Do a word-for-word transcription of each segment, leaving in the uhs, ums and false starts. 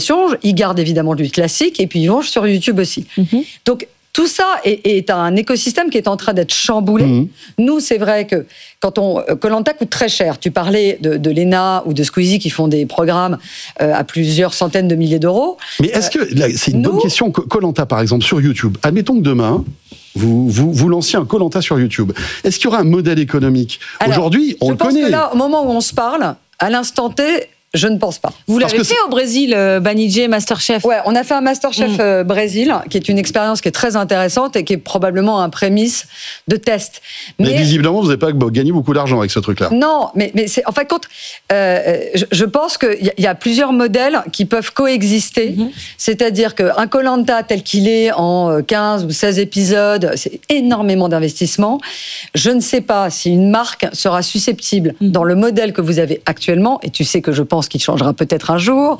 évolution, ils gardent évidemment du classique et puis ils vont sur YouTube aussi. Mm-hmm. Donc, tout ça est, est un écosystème qui est en train d'être chamboulé. Mmh. Nous, c'est vrai que quand on Koh-Lanta coûte très cher. Tu parlais de, de L'E N A ou de Squeezie qui font des programmes euh, à plusieurs centaines de milliers d'euros. Mais est-ce que là, c'est une nous, bonne question. Koh-Lanta, par exemple, sur YouTube. Admettons que demain, vous vous, vous lanciez un Koh-Lanta sur YouTube. Est-ce qu'il y aura un modèle économique? Alors, aujourd'hui, on le connaît. Je pense que là, au moment où on se parle, à l'instant T. Je ne pense pas. Vous l'avez fait au Brésil, euh, Banijé, Masterchef. Ouais, on a fait un Masterchef mmh. euh, Brésil, qui est une expérience qui est très intéressante et qui est probablement un prémisse de test. Mais, mais visiblement, vous n'avez pas gagné beaucoup d'argent avec ce truc-là. Non, mais, mais c'est, en fait, quand, euh, je, je pense qu'il y, y a plusieurs modèles qui peuvent coexister. Mmh. C'est-à-dire qu'un Koh-Lanta tel qu'il est en quinze ou seize épisodes, c'est énormément d'investissement. Je ne sais pas si une marque sera susceptible, mmh. dans le modèle que vous avez actuellement, et tu sais que je pense qui changera peut-être un jour,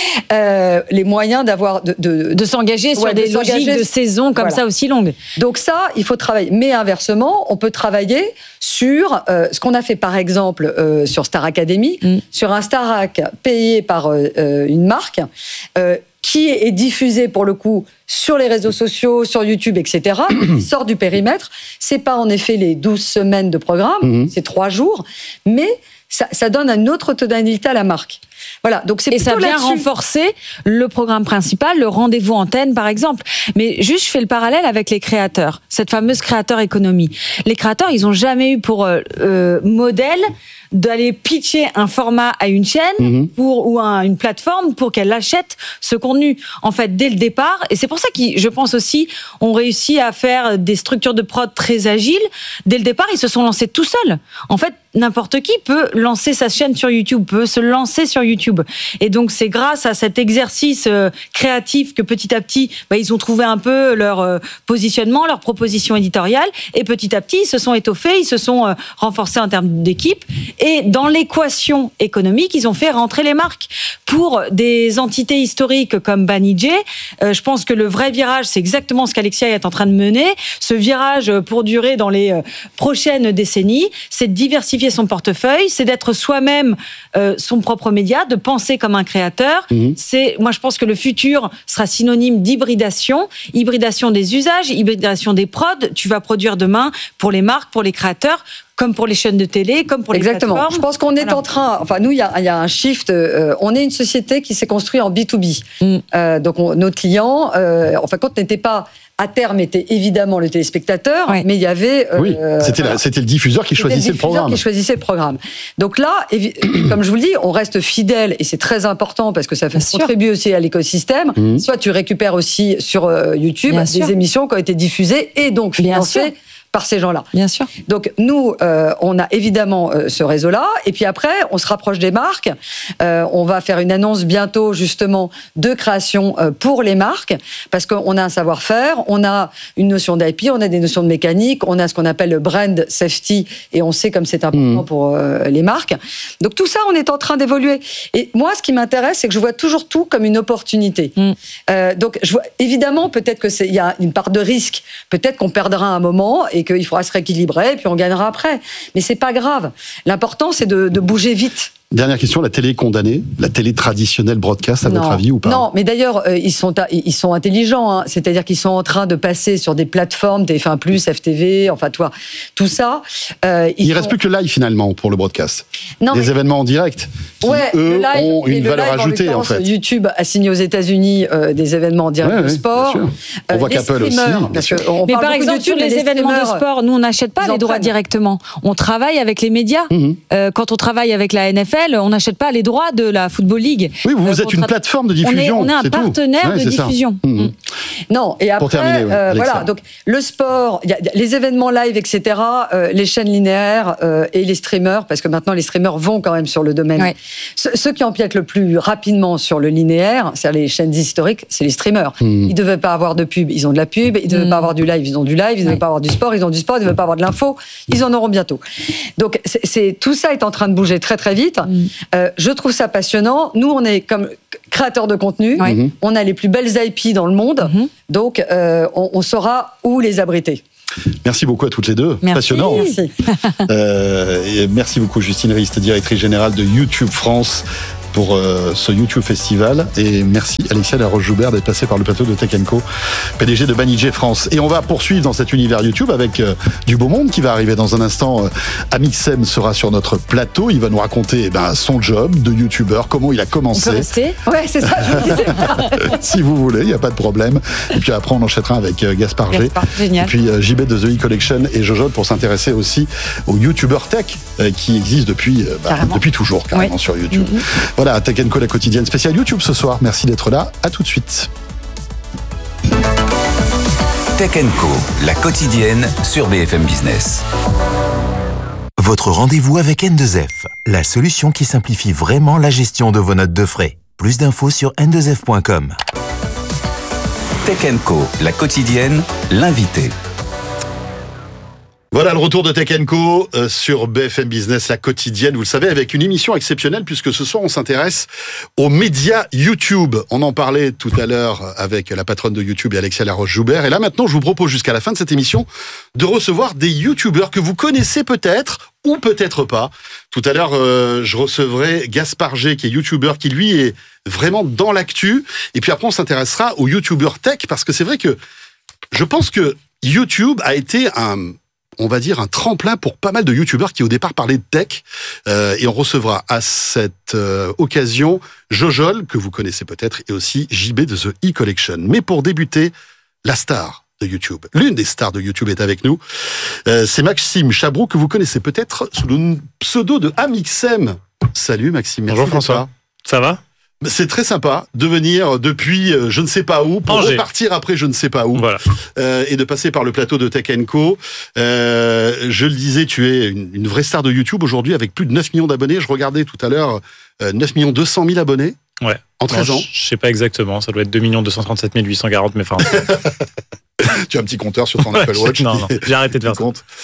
euh, les moyens d'avoir... De, de, de s'engager sur ouais, des de logiques de saison comme voilà. ça aussi longues. Donc ça, il faut travailler. Mais inversement, on peut travailler sur euh, ce qu'on a fait par exemple euh, sur Star Academy, mm. sur un Starac payé par euh, une marque, euh, qui est diffusé pour le coup sur les réseaux sociaux, sur YouTube, et cetera, sort du périmètre. C'est pas en effet les douze semaines de programme, mm. c'est trois jours, mais Ça, ça donne une autre tonalité à la marque. Voilà, donc c'est et ça vient là-dessus. renforcer le programme principal, le rendez-vous antenne par exemple. Mais juste, je fais le parallèle avec les créateurs, cette fameuse créateur économie. Les créateurs, ils n'ont jamais eu pour euh, euh, modèle d'aller pitcher un format à une chaîne mmh. pour, ou à une plateforme pour qu'elle achète ce contenu. En fait, dès le départ, et c'est pour ça que je pense aussi, on réussit à faire des structures de prod très agiles. Dès le départ, ils se sont lancés tout seuls. En fait, n'importe qui peut lancer sa chaîne sur YouTube, peut se lancer sur YouTube. Et donc, c'est grâce à cet exercice euh, créatif que petit à petit, bah, ils ont trouvé un peu leur euh, positionnement, leur proposition éditoriale. Et petit à petit, ils se sont étoffés, ils se sont euh, renforcés en termes d'équipe. Et dans l'équation économique, ils ont fait rentrer les marques. Pour des entités historiques comme Banijé, euh, je pense que le vrai virage, c'est exactement ce qu'Alexia est en train de mener. Ce virage pour durer dans les euh, prochaines décennies, c'est de diversifier son portefeuille, c'est d'être soi-même euh, son propre média, de penser comme un créateur. Mmh. C'est, moi, je pense que le futur sera synonyme d'hybridation, hybridation des usages, hybridation des prods. Tu vas produire demain pour les marques, pour les créateurs, comme pour les chaînes de télé, comme pour les Exactement. plateformes. Je pense qu'on est voilà. en train... Enfin, nous, il y a, y a un shift. Euh, on est une société qui s'est construite en B deux B. Mm. Euh, donc, on, nos clients, euh, en fin de compte, n'étaient pas... À terme, était évidemment le téléspectateur, oui. mais il y avait... Euh, oui, c'était, voilà. la, c'était le diffuseur qui choisissait le, le programme. qui choisissait le programme. Donc là, évi- comme je vous le dis, on reste fidèle, et c'est très important, parce que ça fait contribuer aussi à l'écosystème. Mmh. Soit tu récupères aussi sur euh, YouTube Bien des sûr. émissions qui ont été diffusées, et donc financées par ces gens-là. Bien sûr. Donc nous, euh, on a évidemment euh, ce réseau-là, et puis après, on se rapproche des marques. Euh, on va faire une annonce bientôt justement de création euh, pour les marques, parce qu'on a un savoir-faire, on a une notion d'I P, on a des notions de mécanique, on a ce qu'on appelle le brand safety, et on sait comme c'est important mmh. pour euh, les marques. Donc tout ça, on est en train d'évoluer. Et moi, ce qui m'intéresse, c'est que je vois toujours tout comme une opportunité. Mmh. Euh, donc je vois, évidemment, peut-être que c'est, il y a une part de risque, peut-être qu'on perdra un moment. Et qu'il faudra se rééquilibrer, et puis on gagnera après. Mais c'est pas grave. L'important, c'est de, de bouger vite. Dernière question, la télé est condamnée? La télé traditionnelle broadcast, à non. votre avis, ou pas? Non, mais d'ailleurs, euh, ils, sont, ils sont intelligents. Hein. C'est-à-dire qu'ils sont en train de passer sur des plateformes, T F un plus, F T V, enfin, toi, tout ça. Euh, Il ne sont... reste plus que le live, finalement, pour le broadcast. Non, des mais... événements en direct qui, ouais, eux, le live, ont une valeur live, ajoutée, en, en fait. YouTube a signé aux États-Unis euh, des événements en direct ouais, de ouais, sport. On euh, voit qu'Apple aussi. Parce que on mais parle par exemple, sur les, les événements de sport, nous, on n'achète pas les droits prennent. directement. On travaille avec les médias. Mm-hmm. Euh, quand on travaille avec la N F L, on n'achète pas les droits de la Football League. Oui, vous, vous euh, êtes une plateforme de diffusion. On est, on est un partenaire ouais, de diffusion. Mmh. Non, et après, terminer, oui, euh, voilà, donc le sport, y a, y a les événements live, et cetera, euh, les chaînes linéaires euh, et les streamers, parce que maintenant les streamers vont quand même sur le domaine. Ouais. Ce, ceux qui empiètent le plus rapidement sur le linéaire, c'est-à-dire les chaînes historiques, c'est les streamers. Mmh. Ils ne devaient pas avoir de pub, ils ont de la pub. Ils ne devaient mmh. pas avoir du live, ils ont du live. Ils ne devaient ouais. pas avoir du sport, ils ont du sport. Ils ne devaient pas avoir de l'info, ils en auront bientôt. Donc c'est, c'est, tout ça est en train de bouger très très vite. Mmh. Euh, je trouve ça passionnant. Nous, on est comme créateurs de contenu, oui. on a les plus belles I P dans le monde, mm-hmm. donc euh, on, on saura où les abriter. Merci beaucoup à toutes les deux. Merci. Passionnant. Merci. euh, et merci beaucoup Justine Rist, directrice générale de YouTube France. pour euh, ce YouTube Festival. Et merci Alexia Laroche-Joubert d'être passée par le plateau de Tech and Co, P D G de Banijay France. Et on va poursuivre dans cet univers YouTube avec euh, du beau monde qui va arriver dans un instant. Euh, Amixem sera sur notre plateau. Il va nous raconter eh ben, son job de YouTuber, comment il a commencé. On peut rester ? Ouais, c'est ça, je vous disais. Si vous voulez, il n'y a pas de problème. Et puis après, on enchaînera avec euh, Gaspard G. Gaspard, génial. Et puis euh, J B de The E-Collection et Jojo pour s'intéresser aussi aux YouTubers tech euh, qui existent depuis, euh, bah, depuis toujours, carrément, oui. sur YouTube. Mm-hmm. Voilà, Tech and Co, la quotidienne spéciale YouTube ce soir. Merci d'être là. À tout de suite. Tech and Co, la quotidienne sur B F M Business. Votre rendez-vous avec N deux F, la solution qui simplifie vraiment la gestion de vos notes de frais. Plus d'infos sur N deux F point com. Tech and Co, la quotidienne, l'invité. Voilà le retour de Tech and Co euh, sur B F M Business, la quotidienne, vous le savez, avec une émission exceptionnelle puisque ce soir on s'intéresse aux médias YouTube. On en parlait tout à l'heure avec la patronne de YouTube et Alexia Laroche-Joubert. Et là maintenant, je vous propose jusqu'à la fin de cette émission de recevoir des YouTubeurs que vous connaissez peut-être ou peut-être pas. Tout à l'heure, euh, je recevrai Gaspard G, qui est YouTuber, qui lui est vraiment dans l'actu. Et puis après, on s'intéressera aux YouTubers tech parce que c'est vrai que je pense que YouTube a été un... on va dire un tremplin pour pas mal de youtubeurs qui au départ parlaient de tech. Euh, et on recevra à cette euh, occasion Jojol, que vous connaissez peut-être, et aussi J B de The E-Collection. Mais pour débuter, la star de YouTube, l'une des stars de YouTube est avec nous. Euh, c'est Maxime Chabrou, que vous connaissez peut-être sous le pseudo de Amixem. Salut Maxime. Bonjour François. Ça va ? C'est très sympa de venir depuis euh, je ne sais pas où pour Angers. Repartir après je ne sais pas où voilà. euh, et de passer par le plateau de Tech and Co. Euh, je le disais, tu es une, une vraie star de YouTube aujourd'hui avec plus de neuf millions d'abonnés. Je regardais tout à l'heure euh, neuf millions deux cent mille abonnés. Ouais. En treize non, ans. Je sais pas exactement, ça doit être deux millions deux cent trente-sept mille huit cent quarante, mais enfin. Tu as un petit compteur sur ton ouais, Apple Watch. Non, non, j'ai arrêté de faire ça.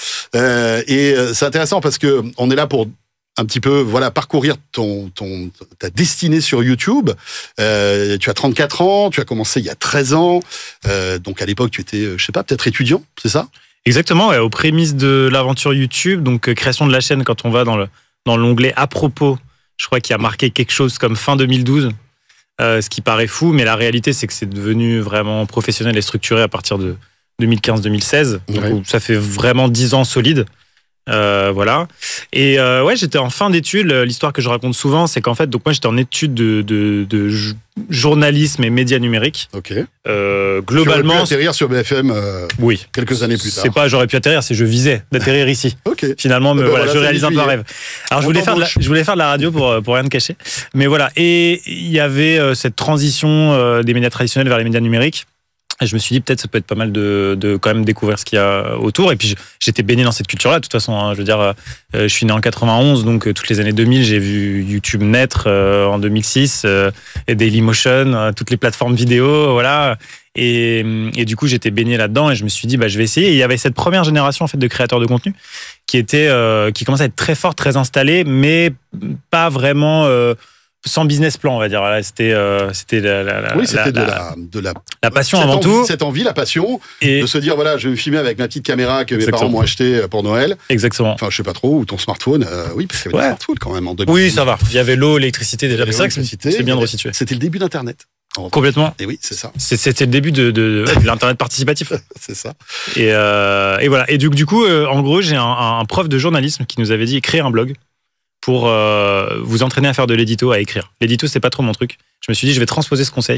Euh, et c'est intéressant parce que on est là pour un petit peu, voilà, parcourir ton, ton, ta destinée sur YouTube. Euh, tu as trente-quatre ans, tu as commencé il y a treize ans. Euh, donc, à l'époque, tu étais, je sais pas, peut-être étudiant, c'est ça ? Exactement, ouais, aux prémices de l'aventure YouTube. Donc, euh, création de la chaîne, quand on va dans le, dans l'onglet à propos, je crois qu'il y a marqué quelque chose comme fin deux mille douze. Euh, ce qui paraît fou, mais la réalité, c'est que c'est devenu vraiment professionnel et structuré à partir de deux mille quinze deux mille seize. Donc, ouais. Ça fait vraiment dix ans solides. Euh, voilà. Et euh, ouais, j'étais en fin d'études. L'histoire que je raconte souvent, c'est qu'en fait, donc moi, j'étais en études de, de, de journalisme et médias numériques. Ok. Euh, globalement, tu aurais pu atterrir sur B F M. Euh, oui. Quelques années plus tard. C'est pas, j'aurais pu atterrir, c'est je visais d'atterrir ici. Ok. Finalement, me, ben voilà, voilà, je réalise un peu un rêve. Alors, je voulais faire, de la, je voulais faire de la radio pour pour rien te cacher. Mais voilà. Et il y avait euh, cette transition euh, des médias traditionnels vers les médias numériques. Et je me suis dit, peut-être, ça peut être pas mal de, de quand même découvrir ce qu'il y a autour. Et puis, j'étais baigné dans cette culture-là, de toute façon. Hein. Je veux dire, euh, je suis né en quatre-vingt-onze, donc euh, toutes les années deux mille, j'ai vu YouTube naître euh, en deux mille six, euh, et Dailymotion, euh, toutes les plateformes vidéo, voilà. Et, et du coup, j'étais baigné là-dedans et je me suis dit, bah, je vais essayer. Et il y avait cette première génération, en fait, de créateurs de contenu qui était, euh, qui commençait à être très forte, très installée, mais pas vraiment... Euh, sans business plan, on va dire. Là, c'était, euh, c'était la, la, oui, c'était la, de la, de la, la passion avant envie, tout. Cette envie, la passion, et de se dire, voilà, je vais me filmer avec ma petite caméra que mes Exactement. parents m'ont acheté pour Noël. Exactement. Enfin, je sais pas trop, ou ton smartphone. Euh, oui, parce qu'il y avait ouais. des smartphones quand même en deux mille. Oui, ça va. Il y avait l'eau, l'électricité déjà. Mais c'est vrai que c'est bien de resituer. C'était le début d'Internet. Complètement. Et oui, c'est ça. C'était le début de, de, de l'Internet participatif. C'est ça. Et, euh, et voilà. Et du, du coup, euh, en gros, j'ai un, un prof de journalisme qui nous avait dit créer un blog pour euh, vous entraîner à faire de l'édito, à écrire. L'édito, c'est pas trop mon truc. Je me suis dit, je vais transposer ce conseil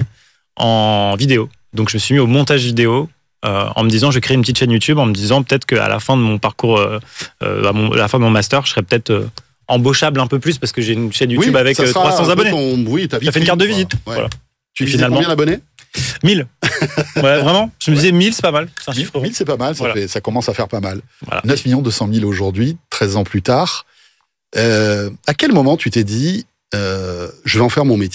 en vidéo. Donc, je me suis mis au montage vidéo euh, en me disant, je vais créer une petite chaîne YouTube, en me disant peut-être qu'à la fin de mon parcours, euh, à, mon, à la fin de mon master, je serais peut-être euh, embauchable un peu plus parce que j'ai une chaîne YouTube oui, avec euh, trois cents abonnés. Ton, oui, ça fait une carte de visite. Ouais. Voilà. Tu disais finalement combien d'abonnés ? mille. Ouais, vraiment. Je me disais mille, c'est pas mal. C'est un chiffre. mille, c'est pas mal. Ça, voilà. fait, ça commence à faire pas mal. Voilà. neuf millions deux cent mille aujourd'hui, treize ans plus tard. Euh, à quel moment tu t'es dit euh, je vais en faire mon métier ?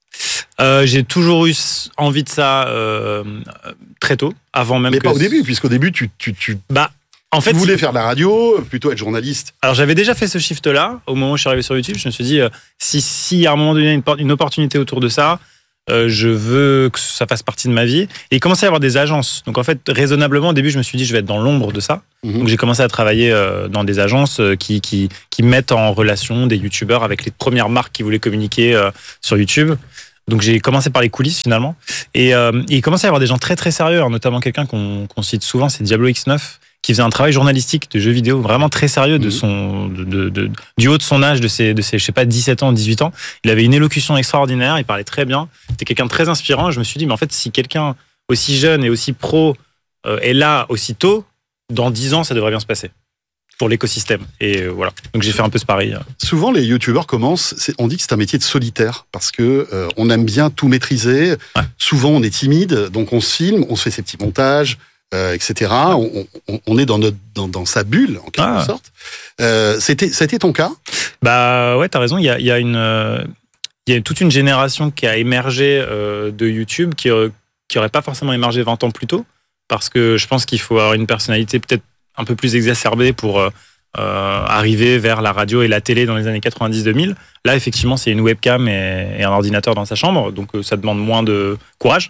euh, J'ai toujours eu envie de ça euh, très tôt, avant même. Mais que pas au début, puisqu'au début tu tu tu. Bah, en fait, tu voulais faire de la radio, plutôt être journaliste. Alors j'avais déjà fait ce shift-là au moment où je suis arrivé sur YouTube. Je me suis dit euh, si si à un moment donné une, une opportunité autour de ça, Euh, je veux que ça fasse partie de ma vie. Et il commençait à y avoir des agences. Donc en fait, raisonnablement, au début, je me suis dit, je vais être dans l'ombre de ça. Mmh. Donc j'ai commencé à travailler euh, dans des agences euh, qui, qui, qui mettent en relation des youtubeurs avec les premières marques qui voulaient communiquer euh, sur YouTube. Donc j'ai commencé par les coulisses finalement. Et, euh, et il commençait à y avoir des gens très très sérieux, hein, notamment quelqu'un qu'on, qu'on cite souvent, c'est Diablo X neuf, qui faisait un travail journalistique de jeux vidéo vraiment très sérieux de son, de, de, de, du haut de son âge, de ses, de ses, je sais pas, dix-sept ans, dix-huit ans. Il avait une élocution extraordinaire, il parlait très bien. C'était quelqu'un de très inspirant. Je me suis dit, mais en fait, si quelqu'un aussi jeune et aussi pro euh, est là aussitôt, dans dix ans, ça devrait bien se passer pour l'écosystème. Et euh, voilà. Donc j'ai fait un peu ce pari. Souvent, les youtubeurs commencent, c'est, on dit que c'est un métier de solitaire parce que euh, on aime bien tout maîtriser. Ouais. Souvent, on est timide, donc on se filme, on se fait ses petits montages. Euh, et cetera. On, on, on est dans, notre, dans, dans sa bulle, en quelque ah. sorte. Euh, c'était, ça a été ton cas ? Bah ouais, t'as raison. Il y a, il y a une, euh, il y a toute une génération qui a émergé euh, de YouTube qui, euh, qui aurait pas forcément émergé vingt ans plus tôt, parce que je pense qu'il faut avoir une personnalité peut-être un peu plus exacerbée pour euh, euh, arriver vers la radio et la télé dans les années quatre-vingt-dix deux mille. Là, effectivement, c'est une webcam et, et un ordinateur dans sa chambre, donc euh, ça demande moins de courage.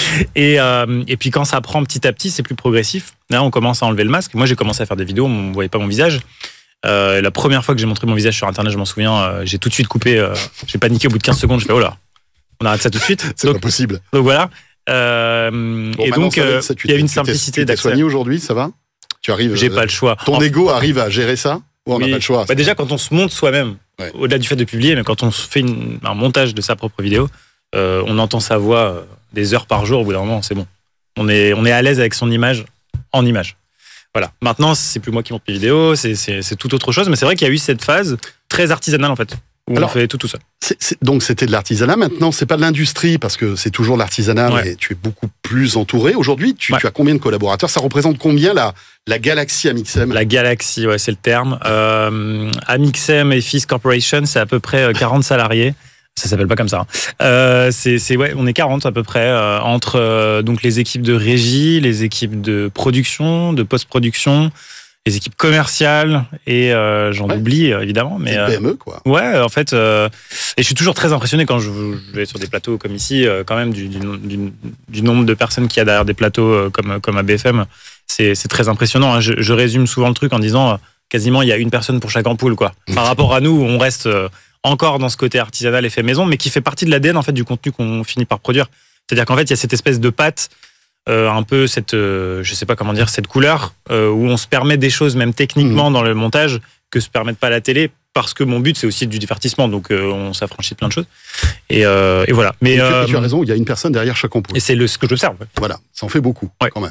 et, euh, et puis quand ça prend petit à petit, c'est plus progressif. Là, on commence à enlever le masque. Moi, j'ai commencé à faire des vidéos, on ne voyait pas mon visage. Euh, la première fois que j'ai montré mon visage sur Internet, je m'en souviens, euh, j'ai tout de suite coupé, euh, j'ai paniqué au bout de quinze secondes, je fais oh là, on arrête ça tout de suite. C'est donc, pas possible. Donc voilà. Euh, bon, et donc, euh, il y a une simplicité d'accès. Tu t'es soigné aujourd'hui, ça va ? Tu arrives. J'ai euh, pas le choix. Ton enfin, ego arrive à gérer ça ? Ou on n'a oui. pas le choix. Bah déjà, quand on se monte soi-même, ouais. au-delà du fait de publier, mais quand on fait une, un montage de sa propre vidéo, euh, on entend sa voix euh, des heures par jour. Au bout d'un moment, c'est bon. On est, on est à l'aise avec son image en image. Voilà. Maintenant, c'est plus moi qui monte mes vidéos, c'est, c'est, c'est tout autre chose. Mais c'est vrai qu'il y a eu cette phase très artisanale en fait, où Alors, on fait tout tout seul. C'est, c'est, donc c'était de l'artisanat. Maintenant, c'est pas de l'industrie parce que c'est toujours de l'artisanat, ouais. mais tu es beaucoup plus entouré. Aujourd'hui, tu, ouais. tu as combien de collaborateurs ? Ça représente combien la la galaxie Amixem ? La galaxie, ouais, c'est le terme. Euh, Amixem et Fizz Corporation, c'est à peu près quarante salariés. Ça s'appelle pas comme ça. Hein. Euh, c'est, c'est ouais, on est quarante à peu près euh, entre euh, donc les équipes de régie, les équipes de production, de post-production, les équipes commerciales et euh, j'en ouais. oublie évidemment. Mais c'est une P M E quoi. Euh, ouais, en fait, euh, et je suis toujours très impressionné quand je, je vais sur des plateaux comme ici, euh, quand même du, du, du, du nombre de personnes qu'il y a derrière des plateaux euh, comme comme à B F M. C'est, c'est très impressionnant. Hein. Je, je résume souvent le truc en disant euh, quasiment il y a une personne pour chaque ampoule quoi. Par rapport à nous, on reste euh, encore dans ce côté artisanal et fait maison, mais qui fait partie de l'A D N en fait du contenu qu'on finit par produire. C'est-à-dire qu'en fait, il y a cette espèce de patte, euh, un peu cette, euh, je sais pas comment dire, cette couleur euh, où on se permet des choses même techniquement mmh. dans le montage que se permettent pas la télé, parce que mon but c'est aussi du divertissement, donc euh, on s'affranchit de plein de choses. Et, euh, et voilà. Mais et tu, euh, tu as raison, il y a une personne derrière chaque ampoule. Et c'est le, ce que j'observe. Ouais. Voilà, ça en fait beaucoup ouais. quand même.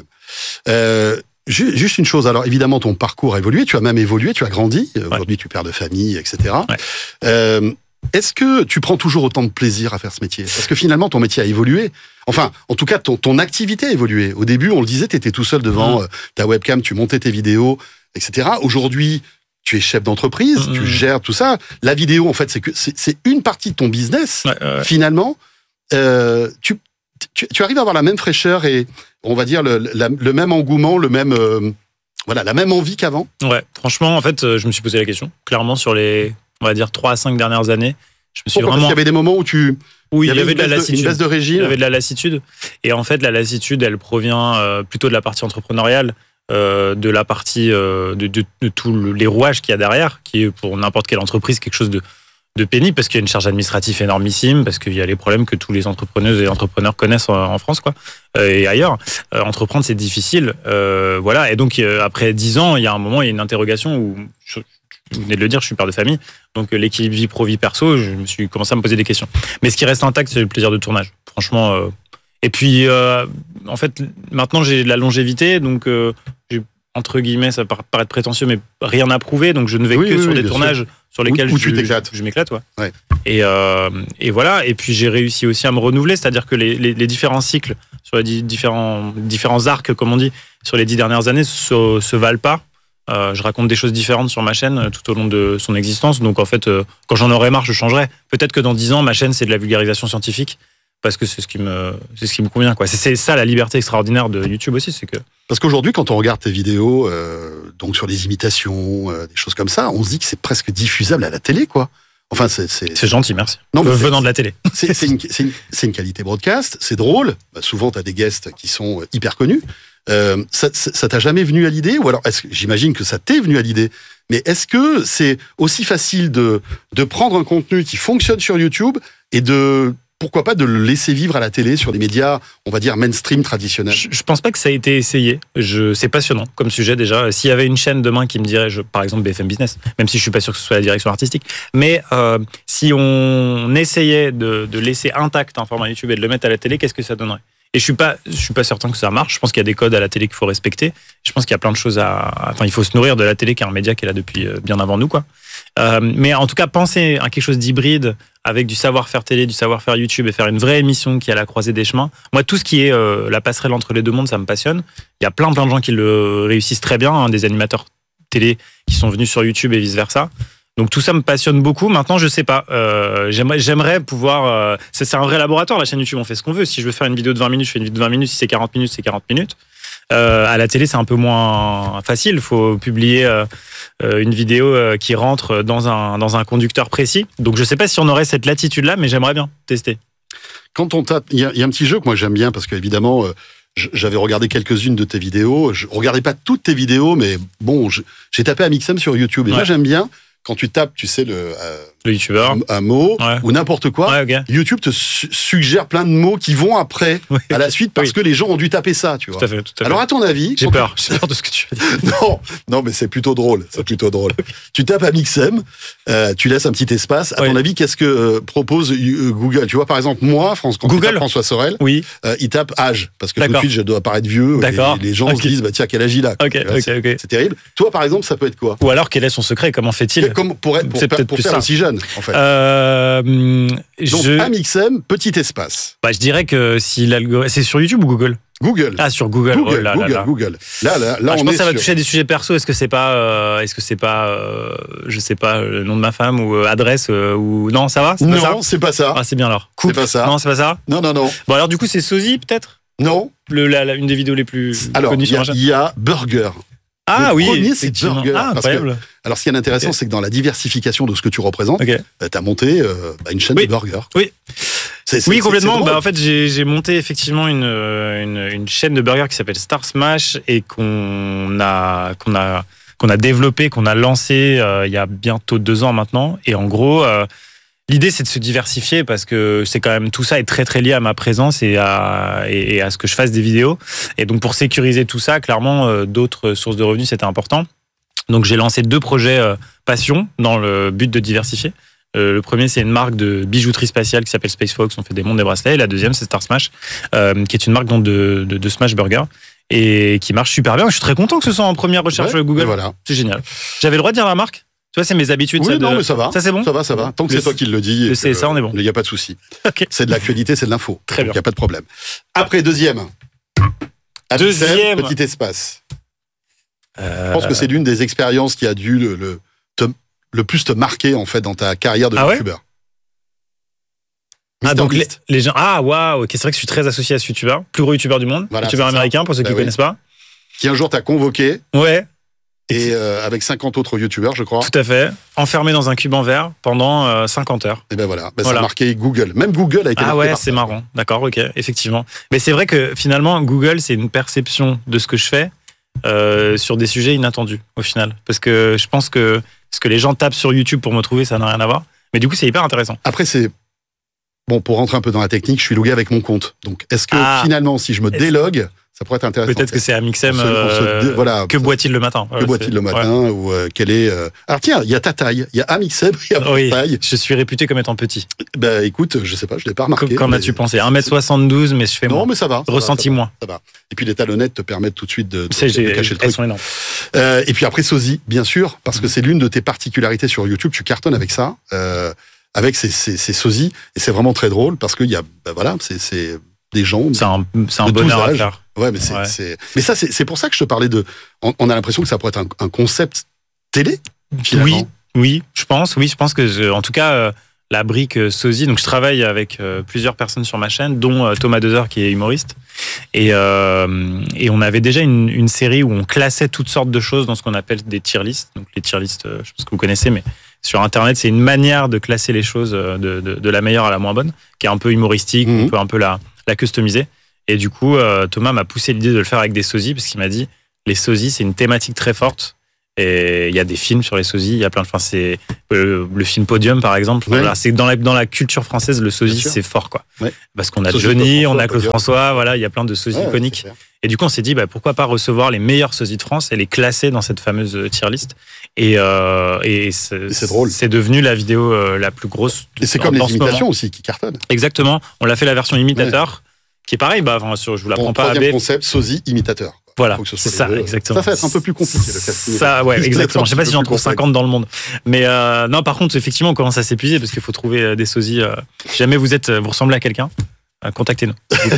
Euh, Juste une chose, alors évidemment ton parcours a évolué, tu as même évolué, tu as grandi, ouais. aujourd'hui tu es père de famille, et cetera. Ouais. Euh, est-ce que tu prends toujours autant de plaisir à faire ce métier ? Parce que finalement ton métier a évolué, enfin en tout cas ton, ton activité a évolué. Au début on le disait, tu étais tout seul devant mmh. ta webcam, tu montais tes vidéos, et cetera. Aujourd'hui tu es chef d'entreprise, mmh. tu gères tout ça. La vidéo en fait c'est, que, c'est, c'est une partie de ton business, ouais, ouais. finalement. Euh, tu, tu, tu arrives à avoir la même fraîcheur et on va dire le, la, le même engouement, le même, euh, voilà, la même envie qu'avant. Ouais, franchement, en fait, je me suis posé la question. Clairement, sur les, on va dire, trois à cinq dernières années, je me suis Pourquoi vraiment... Parce qu'il y avait des moments où tu... Oui, il y avait, il y avait de la lassitude. Une baisse de régime. Il y avait de la lassitude. Et en fait, la lassitude, elle provient euh, plutôt de la partie entrepreneuriale, euh, de la partie euh, de, de, de tous les rouages qu'il y a derrière, qui est pour n'importe quelle entreprise quelque chose de de pénible, parce qu'il y a une charge administrative énormissime, parce qu'il y a les problèmes que tous les entrepreneuses et entrepreneurs connaissent en France, quoi, euh, et ailleurs. Euh, entreprendre, c'est difficile, euh, voilà. Et donc, euh, après dix ans, il y a un moment, il y a une interrogation où, je, vous venez de le dire, je suis père de famille, donc euh, l'équilibre vie pro, vie perso, je me suis commencé à me poser des questions. Mais ce qui reste intact, c'est le plaisir de tournage. Franchement. Euh, et puis, euh, en fait, maintenant, j'ai de la longévité, donc euh, j'ai entre guillemets, ça peut paraître prétentieux, mais rien à prouver, donc je ne vais oui, que oui, sur oui, des tournages sûr. sur lesquels où, où je, tu t'éclates. je, je m'éclate. Ouais. Ouais. Et, euh, et voilà, et puis j'ai réussi aussi à me renouveler, c'est-à-dire que les, les, les différents cycles, sur les différents, différents arcs, comme on dit, sur les dix dernières années, se, se valent pas. Euh, je raconte des choses différentes sur ma chaîne tout au long de son existence, donc en fait, euh, quand j'en aurai marre, je changerai. Peut-être que dans dix ans, ma chaîne, c'est de la vulgarisation scientifique, parce que c'est ce qui me, c'est ce qui me convient, quoi. C'est, c'est ça la liberté extraordinaire de YouTube aussi, c'est que... Parce qu'aujourd'hui, quand on regarde tes vidéos, euh, donc sur les imitations, euh, des choses comme ça, on se dit que c'est presque diffusable à la télé, quoi. Enfin, c'est c'est, c'est gentil, merci. Non, mais venant de la télé. C'est, c'est, une, c'est, une, c'est une qualité broadcast, c'est drôle. Bah, souvent, tu as des guests qui sont hyper connus. Euh, ça, ça t'a jamais venu à l'idée? Ou alors, est-ce que, j'imagine que ça t'est venu à l'idée. Mais est-ce que c'est aussi facile de, de prendre un contenu qui fonctionne sur YouTube et de, pourquoi pas, de le laisser vivre à la télé sur des médias, on va dire, mainstream traditionnels? Je, je pense pas que ça a été essayé. Je, c'est passionnant comme sujet déjà. S'il y avait une chaîne demain qui me dirait, je, par exemple B F M Business, même si je suis pas sûr que ce soit la direction artistique, mais euh, si on essayait de, de laisser intact un format YouTube et de le mettre à la télé, qu'est-ce que ça donnerait? Et je suis pas, je suis pas certain que ça marche. Je pense qu'il y a des codes à la télé qu'il faut respecter. Je pense qu'il y a plein de choses à, enfin, il faut se nourrir de la télé, qui est un média qui est là depuis bien avant nous, quoi. Euh, mais en tout cas, penser à quelque chose d'hybride avec du savoir-faire télé, du savoir-faire YouTube et faire une vraie émission qui est à la croisée des chemins. Moi, tout ce qui est euh, la passerelle entre les deux mondes, ça me passionne. Il y a plein, plein de gens qui le réussissent très bien, hein, des animateurs télé qui sont venus sur YouTube et vice versa. Donc tout ça me passionne beaucoup. Maintenant, je sais pas. Euh, j'aimerais, j'aimerais pouvoir. Euh, c'est, c'est un vrai laboratoire. La chaîne YouTube, on fait ce qu'on veut. Si je veux faire une vidéo de vingt minutes, je fais une vidéo de vingt minutes. Si c'est quarante minutes, c'est quarante minutes. Euh, à la télé, c'est un peu moins facile. Il faut publier euh, une vidéo euh, qui rentre dans un dans un conducteur précis. Donc je sais pas si on aurait cette latitude-là, mais j'aimerais bien tester. Quand on tape, il y, y a un petit jeu que moi j'aime bien parce qu'évidemment. Euh, J'avais regardé quelques-unes de tes vidéos. Je regardais pas toutes tes vidéos, mais bon, je, j'ai tapé Amixem sur YouTube. Et ouais. Moi, j'aime bien quand tu tapes, tu sais, le, euh, le YouTuber, un, un mot ouais. ou n'importe quoi. Ouais, okay. YouTube te su- suggère plein de mots qui vont après, oui. à la suite, parce oui. que les gens ont dû taper ça, tu vois. Tout à fait, tout à fait. Alors, à ton avis, j'ai peur, tu... j'ai peur de ce que tu vas dire. non, non, mais c'est plutôt drôle. C'est okay. plutôt drôle. Okay. Tu tapes Amixem, euh, tu laisses un petit espace. À oui. ton avis, qu'est-ce que euh, propose euh, Google? Tu vois, par exemple, moi, France, quand Google. tu tapes François Sorel, oui. euh, il tape âge, parce que D'accord. tout de suite, je dois paraître vieux. D'accord. Et les gens okay. se disent, bah tiens, quel âge il a? Okay. Vois, okay. c'est, okay. c'est terrible. Toi, par exemple, ça peut être quoi? Ou alors, quel est son secret? Comment fait-il? Comme pour, être, pour, c'est pour, pour faire ça. aussi jeune, en fait. Euh, Donc, je... Amixem, petit espace. Bah, je dirais que si l'algorithme... C'est sur YouTube ou Google? Google. Ah, sur Google. Google, oh là, Google, là, là. Google. Là, là, là ah, on je pense est que ça va sur... toucher à des sujets perso. Est-ce que c'est pas, euh, est-ce que c'est pas, euh, je sais pas, le nom de ma femme ou euh, adresse euh, ou non, ça va? C'est non, pas ça c'est pas ça. Ah, c'est bien alors. Coupe. C'est pas ça. Non, c'est pas ça. Non, non, non. Bon, alors du coup, c'est Sosie peut-être? Non. Le, la, la, une des vidéos les plus alors, connues sur la chaîne. Il y a Burger. Ah le oui, premier, c'est Burger. Ah, incroyable. Que, alors, ce qui est intéressant, okay. c'est que dans la diversification de ce que tu représentes, okay. euh, tu as monté euh, bah, une chaîne oui. de burgers. Oui. C'est, c'est, oui, complètement. C'est, c'est bah, en fait, j'ai, j'ai monté effectivement une, une, une chaîne de burgers qui s'appelle Star Smash et qu'on a, qu'on a, qu'on a développé, qu'on a lancé euh, il y a bientôt deux ans maintenant. Et en gros, euh, l'idée, c'est de se diversifier parce que c'est quand même tout ça est très très lié à ma présence et à, et, et à ce que je fasse des vidéos. Et donc, pour sécuriser tout ça, clairement, euh, d'autres sources de revenus, c'était important. Donc, j'ai lancé deux projets euh, passion dans le but de diversifier. Euh, le premier, c'est une marque de bijouterie spatiale qui s'appelle Space Fox. On fait des montres, des bracelets. Et la deuxième, c'est Star Smash, euh, qui est une marque donc, de, de, de Smash Burger et qui marche super bien. Je suis très content que ce soit en première recherche ouais, Google. Voilà. C'est génial. J'avais le droit de dire la marque? Tu vois, c'est mes habitudes. Oui, ça, non, de... mais ça va. Ça, c'est bon? Ça va, ça va. Tant que le c'est toi qui le dis. Le C S A, on est bon. Il n'y a pas de souci. Okay. C'est de l'actualité, c'est de l'info. Très bien. Il n'y a pas de problème. Après, deuxième. Deuxième. Petit espace. Euh... Je pense que c'est l'une des expériences qui a dû le, le, te, le plus te marquer, en fait, dans ta carrière de ah youtubeur. Ouais ah, donc les, les gens. Ah, waouh, okay, c'est vrai que je suis très associé à ce youtubeur. Plus gros youtubeur du monde. Voilà, youtubeur américain, pour ceux bah qui ne oui. connaissent pas. Qui un jour t'a convoqué. Ouais. Et euh, avec cinquante autres youtubeurs, je crois. Tout à fait. Enfermé dans un cube en verre pendant euh, cinquante heures. Et ben voilà. Ben voilà. Ça a marqué Google. Même Google a été ah marqué. Ah ouais, par c'est ça. marrant. D'accord, ok, effectivement. Mais c'est vrai que finalement, Google, c'est une perception de ce que je fais euh, sur des sujets inattendus, au final. Parce que je pense que ce que les gens tapent sur YouTube pour me trouver, ça n'a rien à voir. Mais du coup, c'est hyper intéressant. Après, c'est... Bon, pour rentrer un peu dans la technique, je suis logué avec mon compte. Donc, est-ce que ah. finalement, si je me délogue... Ça pourrait être intéressant. Peut-être que c'est Amixem. Se, euh, dé, voilà, que boit-il le matin Que boit-il le matin ouais. ou euh, quel est. Euh... Alors tiens, il y a ta taille. Il y a Amixem, il y a oui, ta taille. Je suis réputé comme étant petit. Ben écoute, je sais pas, je l'ai pas remarqué. Qu'en as-tu pensé un mètre soixante-douze, mais je fais moins. Non, mais ça va. Ça Ressenti va, ça moins. Va, ça va. Et puis les talonnettes te permettent tout de suite de, de, c'est, de cacher le truc. Elles sont énormes. Euh, et puis après Sosie, bien sûr, parce que c'est l'une de tes particularités sur YouTube. Tu cartonnes avec ça, euh, avec ces, ces, ces sosies, et c'est vraiment très drôle parce qu'il y a, ben voilà, c'est, c'est des gens. C'est un, c'est un bonheur à faire. Ouais, mais c'est, ouais. c'est, mais ça, c'est, c'est pour ça que je te parlais de. On, on a l'impression que ça pourrait être un, un concept télé. Oui, oui, je pense, oui, je pense que, je, en tout cas, euh, la brique euh, Sosie. Donc, je travaille avec euh, plusieurs personnes sur ma chaîne, dont euh, Thomas Dezer qui est humoriste, et euh, et on avait déjà une, une série où on classait toutes sortes de choses dans ce qu'on appelle des tier lists. Donc, les tier lists, euh, je pense que vous connaissez, mais sur Internet, c'est une manière de classer les choses de, de, de la meilleure à la moins bonne, qui est un peu humoristique, mmh. on peut un peu la, la customiser. Et du coup, euh, Thomas m'a poussé l'idée de le faire avec des sosies, parce qu'il m'a dit, les sosies, c'est une thématique très forte. Et il y a des films sur les sosies, il y a plein de... Enfin, c'est le, le film Podium, par exemple. Ouais. Voilà, c'est dans la, dans la culture française, le sosie, c'est fort, quoi. Ouais. Parce qu'on a sosie Johnny, on a Claude Podium. François, voilà, il y a plein de sosies ouais, iconiques. Ouais, et du coup, on s'est dit, bah, pourquoi pas recevoir les meilleurs sosies de France et les classer dans cette fameuse tier list. Et, euh, et, c'est, et c'est drôle. C'est devenu la vidéo euh, la plus grosse. Et c'est comme les imitations aussi qui cartonnent. Exactement. On l'a fait la version imitateur, ouais. qui est pareil, bah, enfin, sur, je vous la prends pas à B. Concept, sosie imitateur. Voilà, c'est ça, exactement. Ça va être un peu plus compliqué, le casting. Ça, ouais, exactement. Je sais pas si j'en trouve cinquante dans le monde. Mais euh, non, par contre, effectivement, on commence à s'épuiser parce qu'il faut trouver des sosies. Euh, si jamais vous êtes, vous ressemblez à quelqu'un, euh, contactez-nous.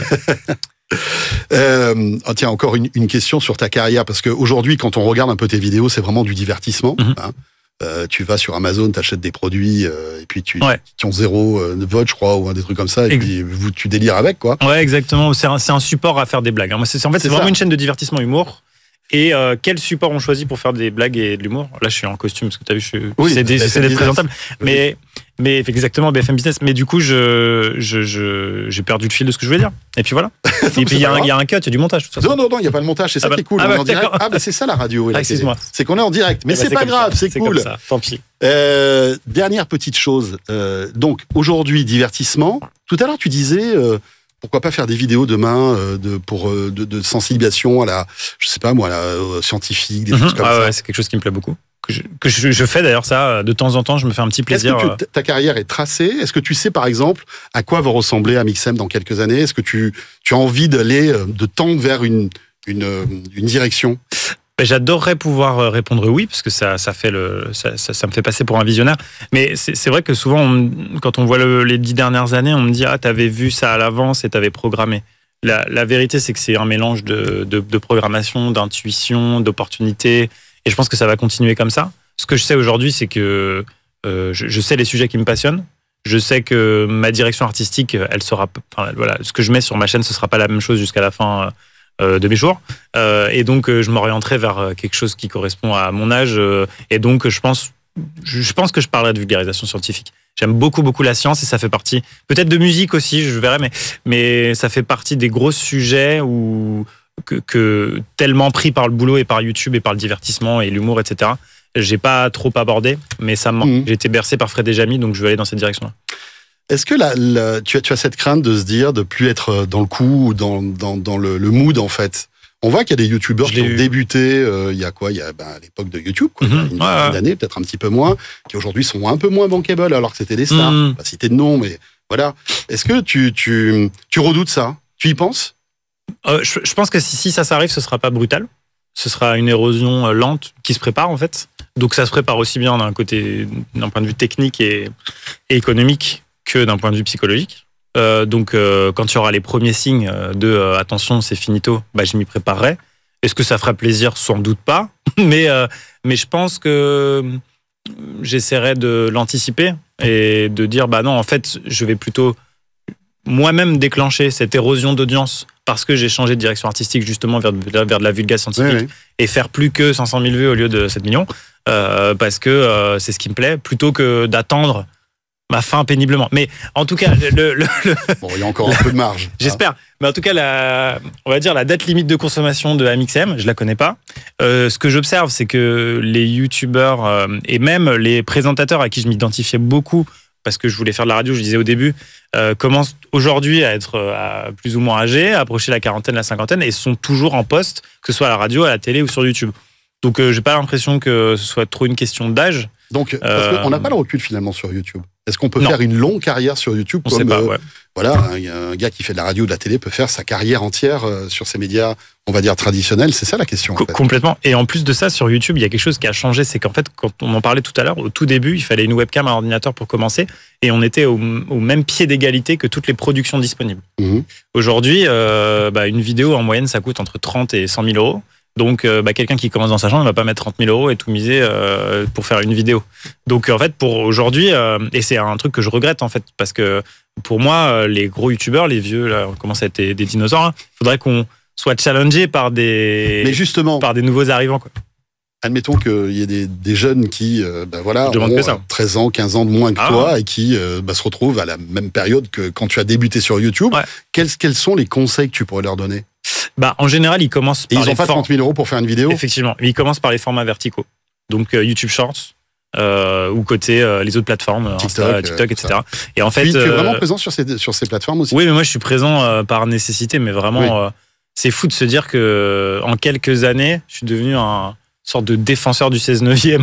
euh, oh, tiens, encore une, une question sur ta carrière, parce qu'aujourd'hui, quand on regarde un peu tes vidéos, c'est vraiment du divertissement. Mm-hmm. Hein. Euh, tu vas sur Amazon, t'achètes des produits, euh, et puis tu ouais. qui ont zéro euh, vote, je crois, ou un des trucs comme ça, et Ex- puis vous, tu délires avec, quoi. Ouais, exactement. C'est un, c'est un support à faire des blagues. Hein. Moi, c'est, en fait, c'est, c'est vraiment ça. Une chaîne de divertissement humour. Et euh, quel support on choisit pour faire des blagues et de l'humour ? Là, je suis en costume, parce que tu as vu, je suis, oui, c'est, j'essaie d'être présentable. Mais, oui. mais exactement, B F M Business. Mais du coup, je, je, je, j'ai perdu le fil de ce que je voulais dire. Et puis voilà. Et puis il y, y a un cut, il y a du montage. De toute façon. Non, non, non, il n'y a pas de montage. C'est ça ah bah, qui est cool. Ah, bah, on est en direct. Ah, bah, c'est ça la radio. Et la excuse-moi. C'est qu'on est en direct. Mais bah, c'est, c'est pas grave, ça. C'est, c'est cool. Comme ça. Tant pis. Euh, dernière petite chose. Euh, donc, aujourd'hui, divertissement. Tout à l'heure, tu disais. Euh, Pourquoi pas faire des vidéos demain euh, de, pour, euh, de, de sensibilisation à la, je sais pas moi, à la euh, scientifique, des mmh, choses comme ah ça. Ouais, c'est quelque chose qui me plaît beaucoup. Que je, que je, je fais d'ailleurs ça, de temps en temps, je me fais un petit plaisir. Est-ce que tu, ta carrière est tracée ? Est-ce que tu sais par exemple à quoi va ressembler Amixem dans quelques années ? Est-ce que tu, tu as envie d'aller, de tendre vers une, une, une direction ? J'adorerais pouvoir répondre oui, parce que ça, ça, fait le, ça, ça, ça me fait passer pour un visionnaire. Mais c'est, c'est vrai que souvent, on, quand on voit le, les dix dernières années, on me dit « Ah, t'avais vu ça à l'avance et t'avais programmé ». La, la vérité, c'est que c'est un mélange de, de, de programmation, d'intuition, d'opportunité. Et je pense que ça va continuer comme ça. Ce que je sais aujourd'hui, c'est que euh, je, je sais les sujets qui me passionnent. Je sais que ma direction artistique, elle sera... Enfin, voilà, ce que je mets sur ma chaîne, ce ne sera pas la même chose jusqu'à la fin euh, de mes jours. Euh, et donc, euh, je m'orienterai vers quelque chose qui correspond à mon âge. Euh, et donc, je pense, je pense que je parlerai de vulgarisation scientifique. J'aime beaucoup, beaucoup la science et ça fait partie, peut-être de musique aussi, je verrai, mais, mais ça fait partie des gros sujets où, que, que tellement pris par le boulot et par YouTube et par le divertissement et l'humour, et cetera. J'ai pas trop abordé, mais ça me manque. Mmh. J'ai été bercé par Fred et Jamy, donc je vais aller dans cette direction-là. Est-ce que la, la, tu, as, tu as cette crainte de se dire, de plus être dans le coup ou dans, dans, dans le, le mood, en fait ? On voit qu'il y a des youtubeurs qui ont eu. débuté, euh, il y a quoi, il y a ben, à l'époque de YouTube, quoi, mmh, il y a une ouais, ouais. d'années, peut-être un petit peu moins, qui aujourd'hui sont un peu moins bankable, alors que c'était des stars. Mmh. Pas citer de nom, mais voilà. Est-ce que tu, tu, tu redoutes ça ? Tu y penses ? euh, je, je pense que si, si ça s'arrive, ce sera pas brutal. Ce sera une érosion lente qui se prépare, en fait. Donc ça se prépare aussi bien d'un côté, d'un point de vue technique et, et économique que d'un point de vue psychologique. Euh, donc, euh, quand il y aura les premiers signes de euh, attention, c'est finito, bah, je m'y préparerai. Est-ce que ça fera plaisir ? Sans doute pas. Mais, euh, mais je pense que j'essaierai de l'anticiper et de dire bah non, en fait, je vais plutôt moi-même déclencher cette érosion d'audience parce que j'ai changé de direction artistique justement vers, vers de la vulgarisation scientifique oui, oui. et faire plus que cinq cent mille vues au lieu de sept millions euh, parce que euh, c'est ce qui me plaît plutôt que d'attendre ma fin péniblement. Mais en tout cas, le, le, le bon, il y a encore un peu de marge. J'espère. Hein. Mais en tout cas, la, on va dire la date limite de consommation de Amixem, je la connais pas. Euh, ce que j'observe, c'est que les youtubeurs euh, et même les présentateurs à qui je m'identifiais beaucoup, parce que je voulais faire de la radio, je disais au début, euh, commencent aujourd'hui à être à plus ou moins âgés, à approcher la quarantaine, la cinquantaine, et sont toujours en poste, que ce soit à la radio, à la télé ou sur YouTube. Donc, euh, j'ai pas l'impression que ce soit trop une question d'âge. Donc, parce euh, qu'on n'a pas le recul finalement sur YouTube. Est-ce qu'on peut non. faire une longue carrière sur YouTube On comme sait pas, ouais. euh, voilà, un, un gars qui fait de la radio ou de la télé peut faire sa carrière entière euh, sur ces médias, on va dire traditionnels. C'est ça la question. Co- en fait. Complètement. Et en plus de ça, sur YouTube, il y a quelque chose qui a changé, c'est qu'en fait, quand on en parlait tout à l'heure, au tout début, il fallait une webcam à ordinateur pour commencer, et on était au, au même pied d'égalité que toutes les productions disponibles. Mmh. Aujourd'hui, euh, bah, une vidéo en moyenne, ça coûte entre trente et cent mille euros. Donc, euh, bah, quelqu'un qui commence dans sa chambre ne va pas mettre trente mille euros et tout miser euh, pour faire une vidéo. Donc, en fait, pour aujourd'hui, euh, et c'est un truc que je regrette, en fait, parce que pour moi, les gros youtubeurs, les vieux, là, on commence à être des, des dinosaures, il hein, faudrait qu'on soit challengé par des, Mais justement, par des nouveaux arrivants, quoi. Admettons qu'il y ait des, des jeunes qui euh, bah voilà, ont que ça. treize ans, quinze ans de moins que ah, toi ouais. et qui euh, bah, se retrouvent à la même période que quand tu as débuté sur YouTube. Ouais. Quels, quels sont les conseils que tu pourrais leur donner? Bah, en général, ils commencent par. Et ils n'ont pas for... trente mille euros pour faire une vidéo? Effectivement. Ils commencent par les formats verticaux. Donc euh, YouTube Shorts. Euh, ou côté euh, les autres plateformes, TikTok, Insta, TikTok, et cetera. Ça. Et en fait, tu, tu es euh, vraiment présent sur ces sur ces plateformes aussi. Oui, mais moi je suis présent euh, par nécessité, mais vraiment, oui. euh, c'est fou de se dire que en quelques années, je suis devenu un sorte de défenseur du seize neuvième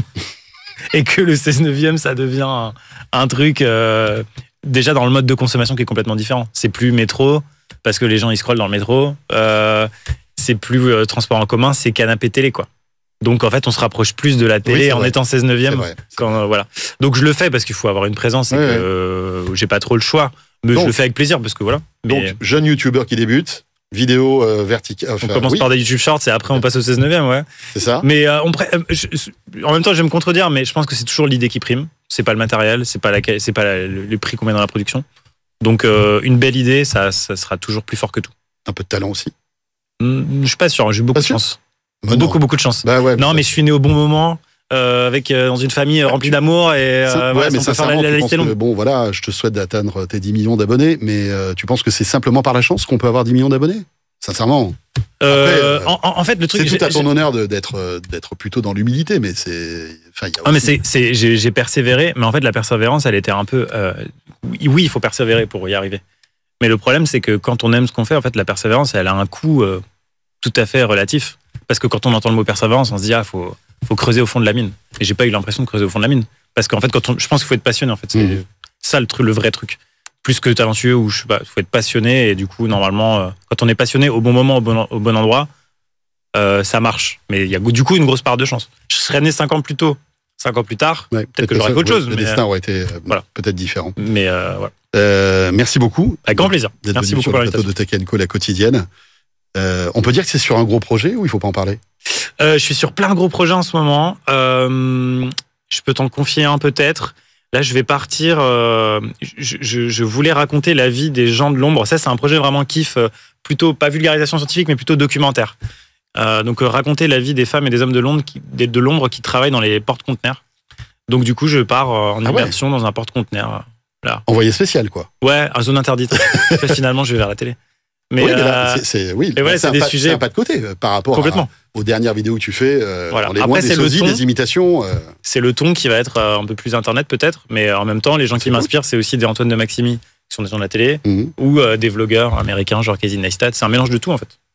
et que le seize neuvième, ça devient un, un truc euh, déjà dans le mode de consommation qui est complètement différent. C'est plus métro parce que les gens ils scrollent dans le métro. Euh, c'est plus euh, transport en commun, c'est canapé télé quoi. Donc en fait, on se rapproche plus de la télé oui, en vrai. étant seize neuvième. Quand, euh, voilà. Donc je le fais parce qu'il faut avoir une présence et oui, que oui. Euh, j'ai pas trop le choix. Mais donc, je le fais avec plaisir parce que voilà. Donc mais... jeune youtubeur qui débute, vidéo euh, verticale. Enfin, on commence oui. par des YouTube Shorts et après on passe au seize neuvième, ouais. C'est ça. Mais euh, on pré... je, en même temps, je vais me contredire, mais je pense que c'est toujours l'idée qui prime. C'est pas le matériel, c'est pas la, c'est pas la, le prix qu'on met dans la production. Donc euh, une belle idée, ça, ça sera toujours plus fort que tout. Un peu de talent aussi. Hum, je suis pas sûr. J'ai eu beaucoup pas de sûr. chance. Bah beaucoup beaucoup de chance. Bah ouais, non mais je suis né au bon moment euh, avec euh, dans une famille bah, remplie d'amour et euh, ouais, voilà, mais on peut faire la, la liste longue. Bon voilà, je te souhaite d'atteindre tes dix millions d'abonnés, mais euh, tu penses que c'est simplement par la chance qu'on peut avoir dix millions d'abonnés? Sincèrement. Euh, Après, en, en fait le truc c'est tout à ton honneur de, d'être d'être plutôt dans l'humilité, mais c'est enfin il y a aussi... ah, mais c'est c'est j'ai, j'ai persévéré, mais en fait la persévérance elle était un peu euh, oui il faut persévérer pour y arriver. Mais le problème c'est que quand on aime ce qu'on fait, en fait la persévérance elle a un coût euh, tout à fait relatif. Parce que quand on entend le mot persévérance, on se dit ah faut faut creuser au fond de la mine. Et j'ai pas eu l'impression de creuser au fond de la mine. Parce qu'en fait, quand on, je pense qu'il faut être passionné. En fait, c'est mmh. ça le truc, le vrai truc. Plus que talentueux ou je sais pas, faut être passionné. Et du coup, normalement, euh, quand on est passionné au bon moment, au bon, au bon endroit, euh, ça marche. Mais il y a du coup une grosse part de chance. Je serais né cinq ans plus tôt, cinq ans plus tard, ouais, peut-être, peut-être que j'aurais fait autre chose. Le mais destin aurait été euh, voilà. peut-être différent. Mais euh, voilà. Euh, merci beaucoup. Avec grand plaisir. D'être merci venu beaucoup sur le plateau de Tech and Co, la quotidienne. Euh, on peut dire que c'est sur un gros projet ou il faut pas en parler? euh, Je suis sur plein de gros projets en ce moment. Euh, je peux t'en confier un peut-être. Là, je vais partir. Euh, je, je, je voulais raconter la vie des gens de l'ombre. Ça, c'est un projet vraiment kiff, plutôt pas vulgarisation scientifique, mais plutôt documentaire. Euh, donc, euh, raconter la vie des femmes et des hommes de l'ombre qui, de l'ombre qui travaillent dans les porte-conteneurs. Donc, du coup, je pars en ah immersion ouais. dans un porte-conteneur. Là. Envoyé spécial, quoi. Ouais, en zone interdite. Après, finalement, je vais vers la télé. Mais, oui, euh, mais là, c'est, c'est, oui, et ouais, c'est, c'est un des pas, sujets c'est un pas de côté euh, par rapport à, aux dernières vidéos que tu fais. Euh, voilà. On est Après, loin des sosies, des imitations. Euh... C'est le ton qui va être euh, un peu plus internet peut-être, mais en même temps, les gens c'est qui cool. m'inspirent, c'est aussi des Antoine de Maximi, qui sont des gens de la télé, mm-hmm. ou euh, des vlogueurs américains, genre Casey Neistat. C'est un mélange de tout en fait.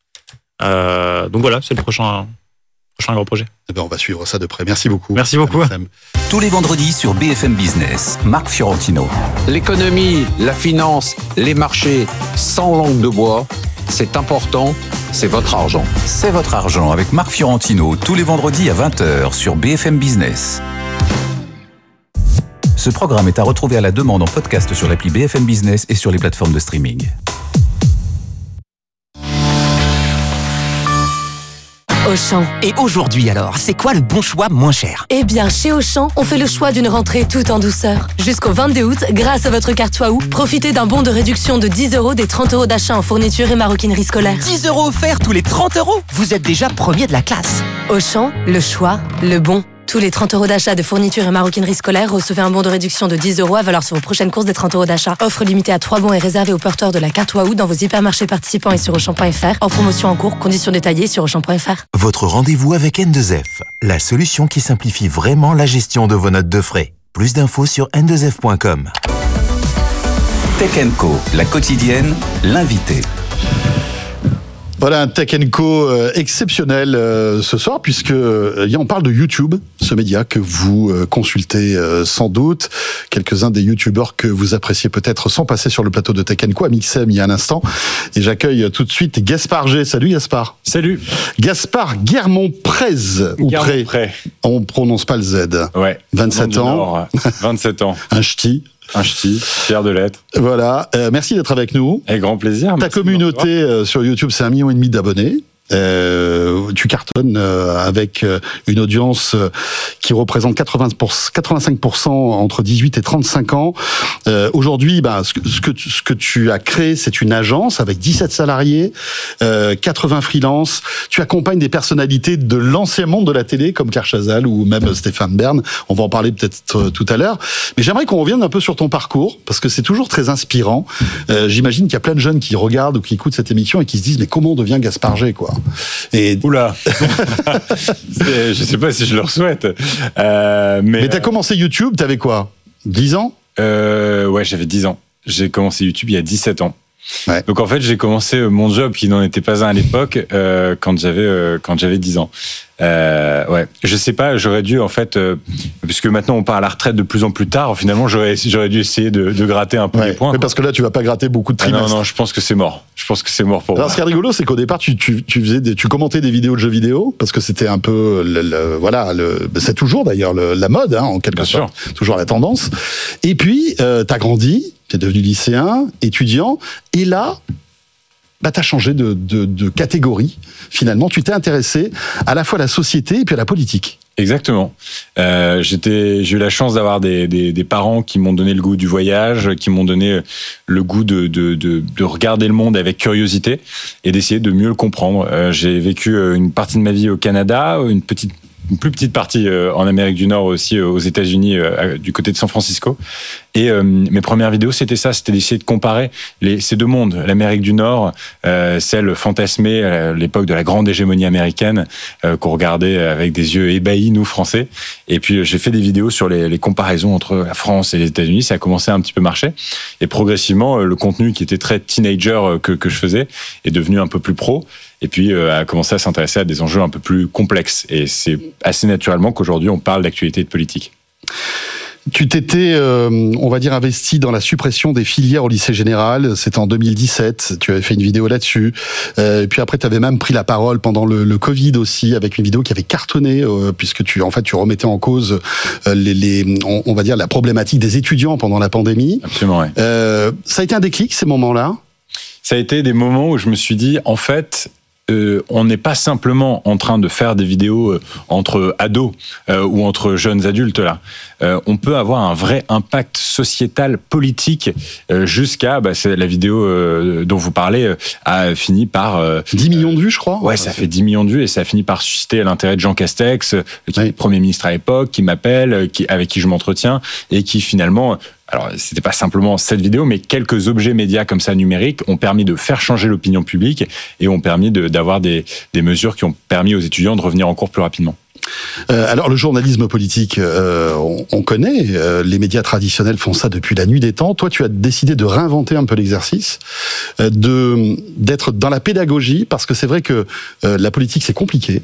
Euh, donc voilà, c'est le prochain, prochain gros projet. Eh ben, on va suivre ça de près. Merci beaucoup. Merci beaucoup. Tous les vendredis sur B F M Business, Marc Fiorentino. L'économie, la finance, les marchés, sans langue de bois, c'est important, c'est votre argent. C'est votre argent avec Marc Fiorentino, tous les vendredis à vingt heures sur B F M Business. Ce programme est à retrouver à la demande en podcast sur l'appli B F M Business et sur les plateformes de streaming. Auchan. Et aujourd'hui alors, c'est quoi le bon choix moins cher? Eh bien, chez Auchan, on fait le choix d'une rentrée tout en douceur. Jusqu'au vingt-deux août, grâce à votre carte Waouh, profitez d'un bon de réduction de dix euros des trente euros d'achat en fourniture et maroquinerie scolaire. dix euros offerts tous les trente euros? Vous êtes déjà premier de la classe. Auchan, le choix, le bon. Tous les trente euros d'achat de fourniture et maroquinerie scolaire, recevez un bon de réduction de dix euros à valeur sur vos prochaines courses des trente euros d'achat. Offre limitée à trois bons et réservée aux porteurs de la carte Waouh dans vos hypermarchés participants et sur Auchan point F R. En promotion en cours, conditions détaillées sur Auchan point F R. Votre rendez-vous avec N deux F, la solution qui simplifie vraiment la gestion de vos notes de frais. Plus d'infos sur N deux F point com. Tech and Co, la quotidienne, l'invité. Voilà un Tech and Co euh, exceptionnel euh, ce soir, puisque euh, on parle de YouTube, ce média que vous euh, consultez euh, sans doute. Quelques-uns des YouTubeurs que vous appréciez peut-être sont passés sur le plateau de Tech and Co, Amixem il y a un instant. Et j'accueille tout de suite Gaspard G. Salut Gaspard. Salut. Gaspard Guermont-Prez, ou Prez. On prononce pas le Z. Ouais. vingt-sept ans. vingt-sept ans. Un ch'ti. Un ch'ti, fier de l'être. Voilà, euh, merci d'être avec nous. Avec grand plaisir. Ta communauté euh, sur YouTube, c'est un million et demi d'abonnés. Euh, tu cartonnes euh, avec une audience qui représente quatre-vingts pour cent, quatre-vingt-cinq pour cent entre dix-huit et trente-cinq ans. Euh, aujourd'hui, bah, ce, que, ce, que, ce que tu as créé, c'est une agence avec dix-sept salariés, euh, quatre-vingts freelances. Tu accompagnes des personnalités de l'ancien monde de la télé, comme Claire Chazal ou même Stéphane Bern. On va en parler peut-être tout à l'heure. Mais j'aimerais qu'on revienne un peu sur ton parcours, parce que c'est toujours très inspirant. Euh, j'imagine qu'il y a plein de jeunes qui regardent ou qui écoutent cette émission et qui se disent, mais comment on devient Gaspard G, quoi. Et... Oula. Je sais pas si je leur souhaite. Euh, mais mais t'as commencé YouTube, t'avais quoi, dix ans? euh, Ouais, j'avais dix ans. J'ai commencé YouTube il y a dix-sept ans. Ouais. Donc en fait, j'ai commencé mon job qui n'en était pas un à l'époque euh, quand j'avais euh, quand j'avais dix ans. Euh, ouais, je sais pas, j'aurais dû en fait, euh, puisque maintenant on part à la retraite de plus en plus tard. Finalement, j'aurais j'aurais dû essayer de, de gratter un peu ouais. les points. Mais parce que là, tu vas pas gratter beaucoup de trimestres. Ah non non, je pense que c'est mort. Je pense que c'est mort pour Alors, moi. ce qui est rigolo, c'est qu'au départ, tu, tu, tu faisais, des, tu commentais des vidéos de jeux vidéo parce que c'était un peu, le, le, voilà, le, c'est toujours d'ailleurs le, la mode, hein, en quelque Bien sorte, sûr. toujours la tendance. Et puis, euh, t'as grandi, t'es devenu lycéen, étudiant, et là. Bah, t'as changé de, de, de catégorie. Finalement, tu t'es intéressé à la fois à la société et puis à la politique. Exactement. Euh, j'étais, j'ai eu la chance d'avoir des, des, des parents qui m'ont donné le goût du voyage, qui m'ont donné le goût de, de, de, de regarder le monde avec curiosité et d'essayer de mieux le comprendre. Euh, j'ai vécu une partie de ma vie au Canada, une petite une plus petite partie euh, en Amérique du Nord aussi, euh, aux États-Unis, euh, du côté de San Francisco. Et euh, mes premières vidéos, c'était ça, c'était d'essayer de comparer les, ces deux mondes, l'Amérique du Nord, euh, celle fantasmée à l'époque de la grande hégémonie américaine, euh, qu'on regardait avec des yeux ébahis, nous, Français. Et puis, euh, j'ai fait des vidéos sur les, les comparaisons entre la France et les États-Unis. Ça a commencé à un petit peu marcher. Et progressivement, euh, le contenu qui était très teenager euh, que, que je faisais est devenu un peu plus pro. Et puis, euh, a commencé à s'intéresser à des enjeux un peu plus complexes. Et c'est assez naturellement qu'aujourd'hui, on parle d'actualité et de politique. Tu t'étais, euh, on va dire, investi dans la suppression des filières au lycée général. C'était en deux mille dix-sept. Tu avais fait une vidéo là-dessus. Euh, et puis après, tu avais même pris la parole pendant le, le Covid aussi, avec une vidéo qui avait cartonné, euh, puisque tu, en fait, tu remettais en cause euh, les, les on, on va dire, la problématique des étudiants pendant la pandémie. Absolument, ouais. Euh, ça a été un déclic, ces moments-là? Ça a été des moments où je me suis dit, en fait, Euh, on n'est pas simplement en train de faire des vidéos euh, entre ados euh, ou entre jeunes adultes là. Euh, on peut avoir un vrai impact sociétal, politique, euh, jusqu'à bah, c'est la vidéo euh, dont vous parlez euh, a fini par euh, dix millions de vues, je crois. Ouais, ça fait dix millions de vues et ça a fini par susciter l'intérêt de Jean Castex, euh, qui oui. est Premier ministre à l'époque, qui m'appelle, qui, avec qui je m'entretiens et qui finalement. Alors, c'était pas simplement cette vidéo, mais quelques objets médias comme ça numériques ont permis de faire changer l'opinion publique et ont permis de, d'avoir des, des mesures qui ont permis aux étudiants de revenir en cours plus rapidement. Euh, alors le journalisme politique, euh, on, on connaît, euh, les médias traditionnels font ça depuis la nuit des temps. Toi, tu as décidé de réinventer un peu l'exercice, euh, de d'être dans la pédagogie, parce que c'est vrai que euh, la politique c'est compliqué.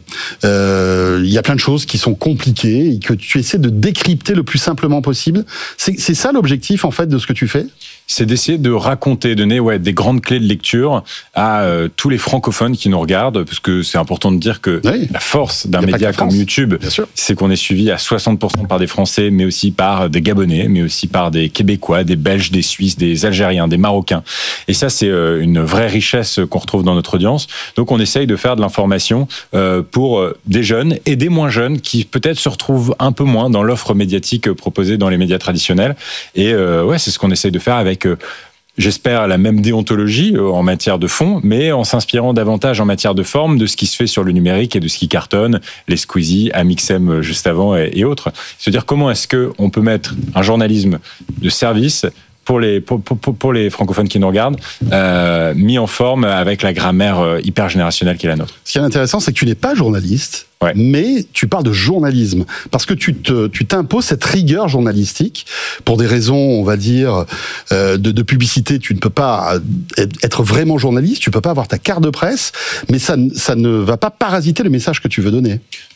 Euh, il y a plein de choses qui sont compliquées et que tu essaies de décrypter le plus simplement possible. C'est, c'est ça l'objectif en fait de ce que tu fais ? C'est d'essayer de raconter, donner ouais, des grandes clés de lecture à euh, tous les francophones qui nous regardent, parce que c'est important de dire que oui. la force d'un média comme YouTube, c'est qu'on est suivi à soixante pour cent par des Français, mais aussi par des Gabonais, mais aussi par des Québécois, des Belges, des Suisses, des Algériens, des Marocains. Et ça, c'est euh, une vraie richesse qu'on retrouve dans notre audience. Donc, on essaye de faire de l'information euh, pour euh, des jeunes et des moins jeunes qui peut-être se retrouvent un peu moins dans l'offre médiatique proposée dans les médias traditionnels. Et euh, ouais, c'est ce qu'on essaye de faire avec avec, j'espère, la même déontologie en matière de fond, mais en s'inspirant davantage en matière de forme de ce qui se fait sur le numérique et de ce qui cartonne, les Squeezie, Amixem juste avant et, et autres. Se dire comment est-ce qu'on peut mettre un journalisme de service pour les, pour, pour, pour les francophones qui nous regardent, euh, mis en forme avec la grammaire hyper générationnelle qui est la nôtre. Ce qui est intéressant, c'est que tu n'es pas journaliste, ouais. mais tu parles de journalisme. Parce que tu, te, tu t'imposes cette rigueur journalistique pour des raisons, on va dire, euh, de, de publicité. Tu ne peux pas être vraiment journaliste, tu ne peux pas avoir ta carte de presse, mais ça, ça ne va pas parasiter le message que tu veux donner.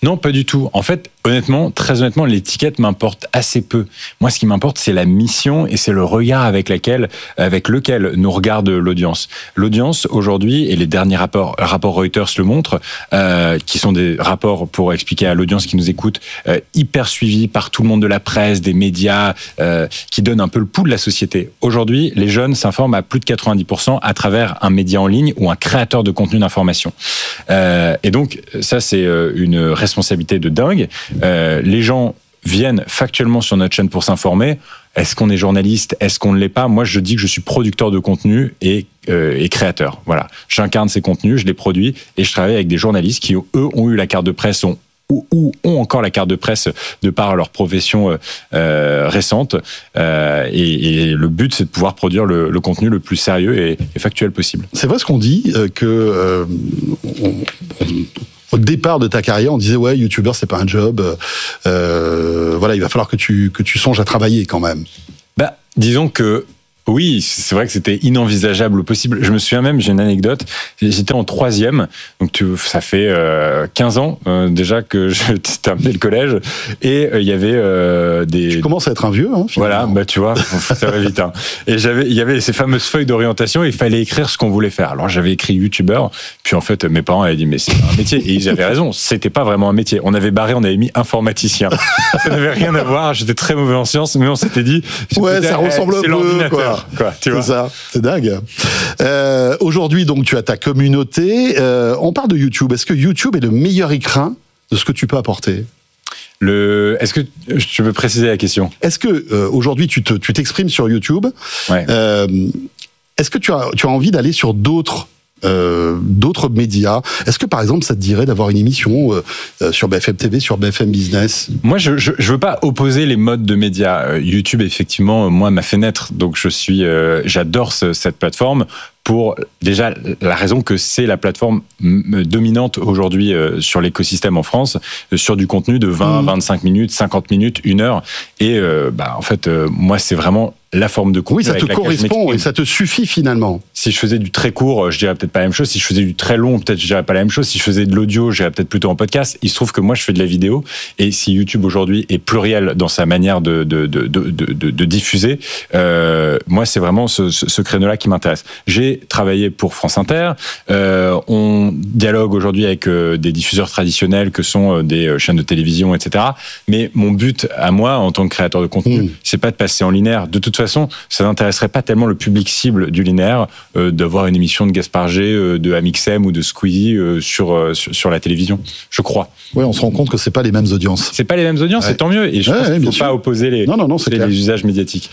Non, pas du tout. En fait, honnêtement, très honnêtement, l'étiquette m'importe assez peu. Moi, ce qui m'importe, c'est la mission et c'est le regard avec laquelle, avec lequel nous regarde l'audience. L'audience, aujourd'hui, et les derniers rapports, rapports Reuters le montrent, euh, qui sont des rapports, pour expliquer à l'audience qui nous écoute, euh, hyper suivis par tout le monde de la presse, des médias, euh, qui donnent un peu le pouls de la société. Aujourd'hui, les jeunes s'informent à plus de quatre-vingt-dix pour cent à travers un média en ligne ou un créateur de contenu d'information. Euh, et donc, ça, c'est une responsabilité responsabilité de dingue. Euh, les gens viennent factuellement sur notre chaîne pour s'informer. Est-ce qu'on est journaliste? Est-ce qu'on ne l'est pas? Moi, je dis que je suis producteur de contenu et, euh, et créateur. Voilà. J'incarne ces contenus, je les produis et je travaille avec des journalistes qui, eux, ont eu la carte de presse, ont ou, ou ont encore la carte de presse de par leur profession euh, récente. Euh, et, et le but, c'est de pouvoir produire le, le contenu le plus sérieux et, et factuel possible. C'est vrai ce qu'on dit, euh, que euh, on, on, au départ de ta carrière, on disait ouais, youtubeur c'est pas un job. Euh, voilà, il va falloir que tu que tu songes à travailler quand même. Bah, disons que oui, c'est vrai que c'était inenvisageable possible. Je me souviens même, j'ai une anecdote, j'étais en troisième, donc tu, ça fait euh, quinze ans euh, déjà que je terminais le collège, et il euh, y avait euh, des... Tu commences à être un vieux, hein, voilà, bah tu vois, ça va vite. Hein. Et j'avais, il y avait ces fameuses feuilles d'orientation, et il fallait écrire ce qu'on voulait faire. Alors j'avais écrit youtubeur, puis en fait mes parents avaient dit mais c'est un métier, et ils avaient raison, c'était pas vraiment un métier. On avait barré, on avait mis informaticien. Ça n'avait rien à voir, j'étais très mauvais en sciences, mais on s'était dit... Ouais, ça ressemble un peu, quoi. Quoi, tu vois. C'est ça, c'est dingue. Euh, aujourd'hui, donc, tu as ta communauté. Euh, on parle de YouTube. Est-ce que YouTube est le meilleur écrin de ce que tu peux apporter? Le... Est-ce que tu veux préciser la question? Est-ce que euh, aujourd'hui tu te, tu t'exprimes sur YouTube? Ouais. Euh, est-ce que tu as, tu as envie d'aller sur d'autres Euh, d'autres médias? Est-ce que par exemple ça te dirait d'avoir une émission euh, sur B F M T V, sur B F M Business? Moi je, je je veux pas opposer les modes de médias. Euh, YouTube effectivement moi m'a fait naître, donc je suis euh, j'adore ce, cette plateforme pour déjà la raison que c'est la plateforme dominante aujourd'hui euh, sur l'écosystème en France, euh, sur du contenu de vingt, mmh. vingt-cinq minutes, cinquante minutes, une heure, et euh, bah en fait euh, moi c'est vraiment la forme de contenu. Oui, ça te correspond et ça te suffit finalement. Si je faisais du très court, je dirais peut-être pas la même chose. Si je faisais du très long, peut-être je dirais pas la même chose. Si je faisais de l'audio, je dirais peut-être plutôt en podcast. Il se trouve que moi, je fais de la vidéo. Et si YouTube aujourd'hui est pluriel dans sa manière de, de, de, de, de, de diffuser, euh, moi, c'est vraiment ce, ce, ce créneau-là qui m'intéresse. J'ai travaillé pour France Inter. Euh, on dialogue aujourd'hui avec euh, des diffuseurs traditionnels que sont euh, des chaînes de télévision, et cetera. Mais mon but à moi, en tant que créateur de contenu, mmh. c'est pas de passer en linéaire. De toute façon, ça n'intéresserait pas tellement le public cible du linéaire euh, d'avoir une émission de Gaspard G, euh, de Amixem ou de Squeezie euh, sur, euh, sur sur la télévision, je crois. Oui, on se rend compte que c'est pas les mêmes audiences. C'est pas les mêmes audiences, ouais. C'est tant mieux. Et je ouais, pense ouais, qu'il ne faut sûr. pas opposer les, non, non, non, c'est les, les usages médiatiques.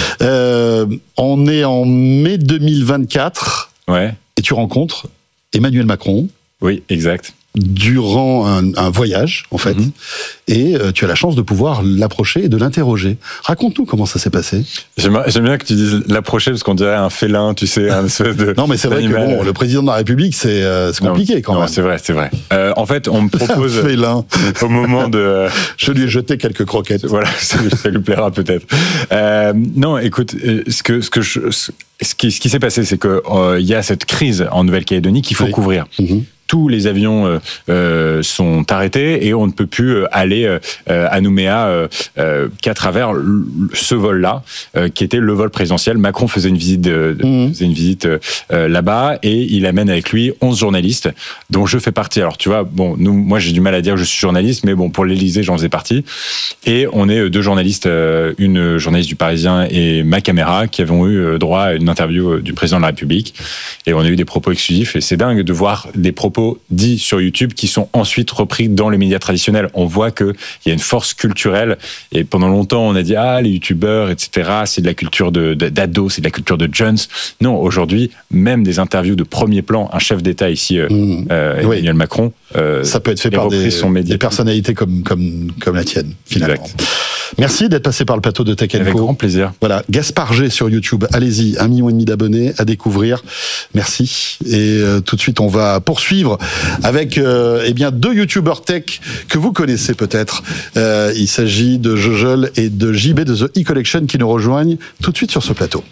Euh, on est en mai deux mille vingt-quatre. Ouais. Et tu rencontres Emmanuel Macron. Oui, exact. Durant un, un voyage, en fait, mm-hmm. et euh, tu as la chance de pouvoir l'approcher et de l'interroger. Raconte-nous comment ça s'est passé. J'aime, j'aime bien que tu dises l'approcher, parce qu'on dirait un félin, tu sais, un espèce de... Non, mais c'est vrai d'animal. que bon, le président de la République, c'est, euh, c'est compliqué non, quand non, même. C'est vrai, c'est vrai. Euh, en fait, on me propose... un félin. Au moment de... Je lui ai jeté quelques croquettes. Voilà, ça, ça lui plaira peut-être. Euh, non, écoute, ce que, ce que je... Ce qui, ce qui s'est passé, c'est qu'il euh, y a cette crise en Nouvelle-Calédonie qu'il faut oui. couvrir. Mm-hmm. Tous les avions euh, euh, sont arrêtés et on ne peut plus aller euh, à Nouméa euh, euh, qu'à travers l- ce vol-là, euh, qui était le vol présidentiel. Macron faisait une visite, de, mmh. faisait une visite euh, là-bas et il amène avec lui onze journalistes, dont je fais partie. Alors tu vois, bon, nous, moi j'ai du mal à dire que je suis journaliste, mais bon, pour l'Élysée, j'en faisais partie. Et on est deux journalistes, euh, une journaliste du Parisien et ma caméra, qui avons eu droit à une interview du président de la République. Et on a eu des propos exclusifs. Et c'est dingue de voir des propos dits sur YouTube qui sont ensuite repris dans les médias traditionnels. On voit qu'il y a une force culturelle et pendant longtemps on a dit ah les youtubeurs et cetera c'est de la culture de, de, d'ados, c'est de la culture de jeunes. Non, aujourd'hui même des interviews de premier plan, un chef d'État ici euh, mmh. euh, Emmanuel oui. Macron euh, ça peut être fait par des, des personnalités comme, comme, comme la tienne finalement. Exact. Merci d'être passé par le plateau de Tech and Co. Avec grand plaisir. Voilà, Gaspard G sur YouTube. Allez-y, un million et demi d'abonnés à découvrir. Merci. Et euh, tout de suite, on va poursuivre avec euh, eh bien deux youtubeurs tech que vous connaissez peut-être. Euh, il s'agit de Jojol et de J B de The E-Collection qui nous rejoignent tout de suite sur ce plateau.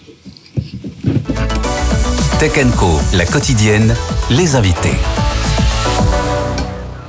Tech and Co, la quotidienne, les invités.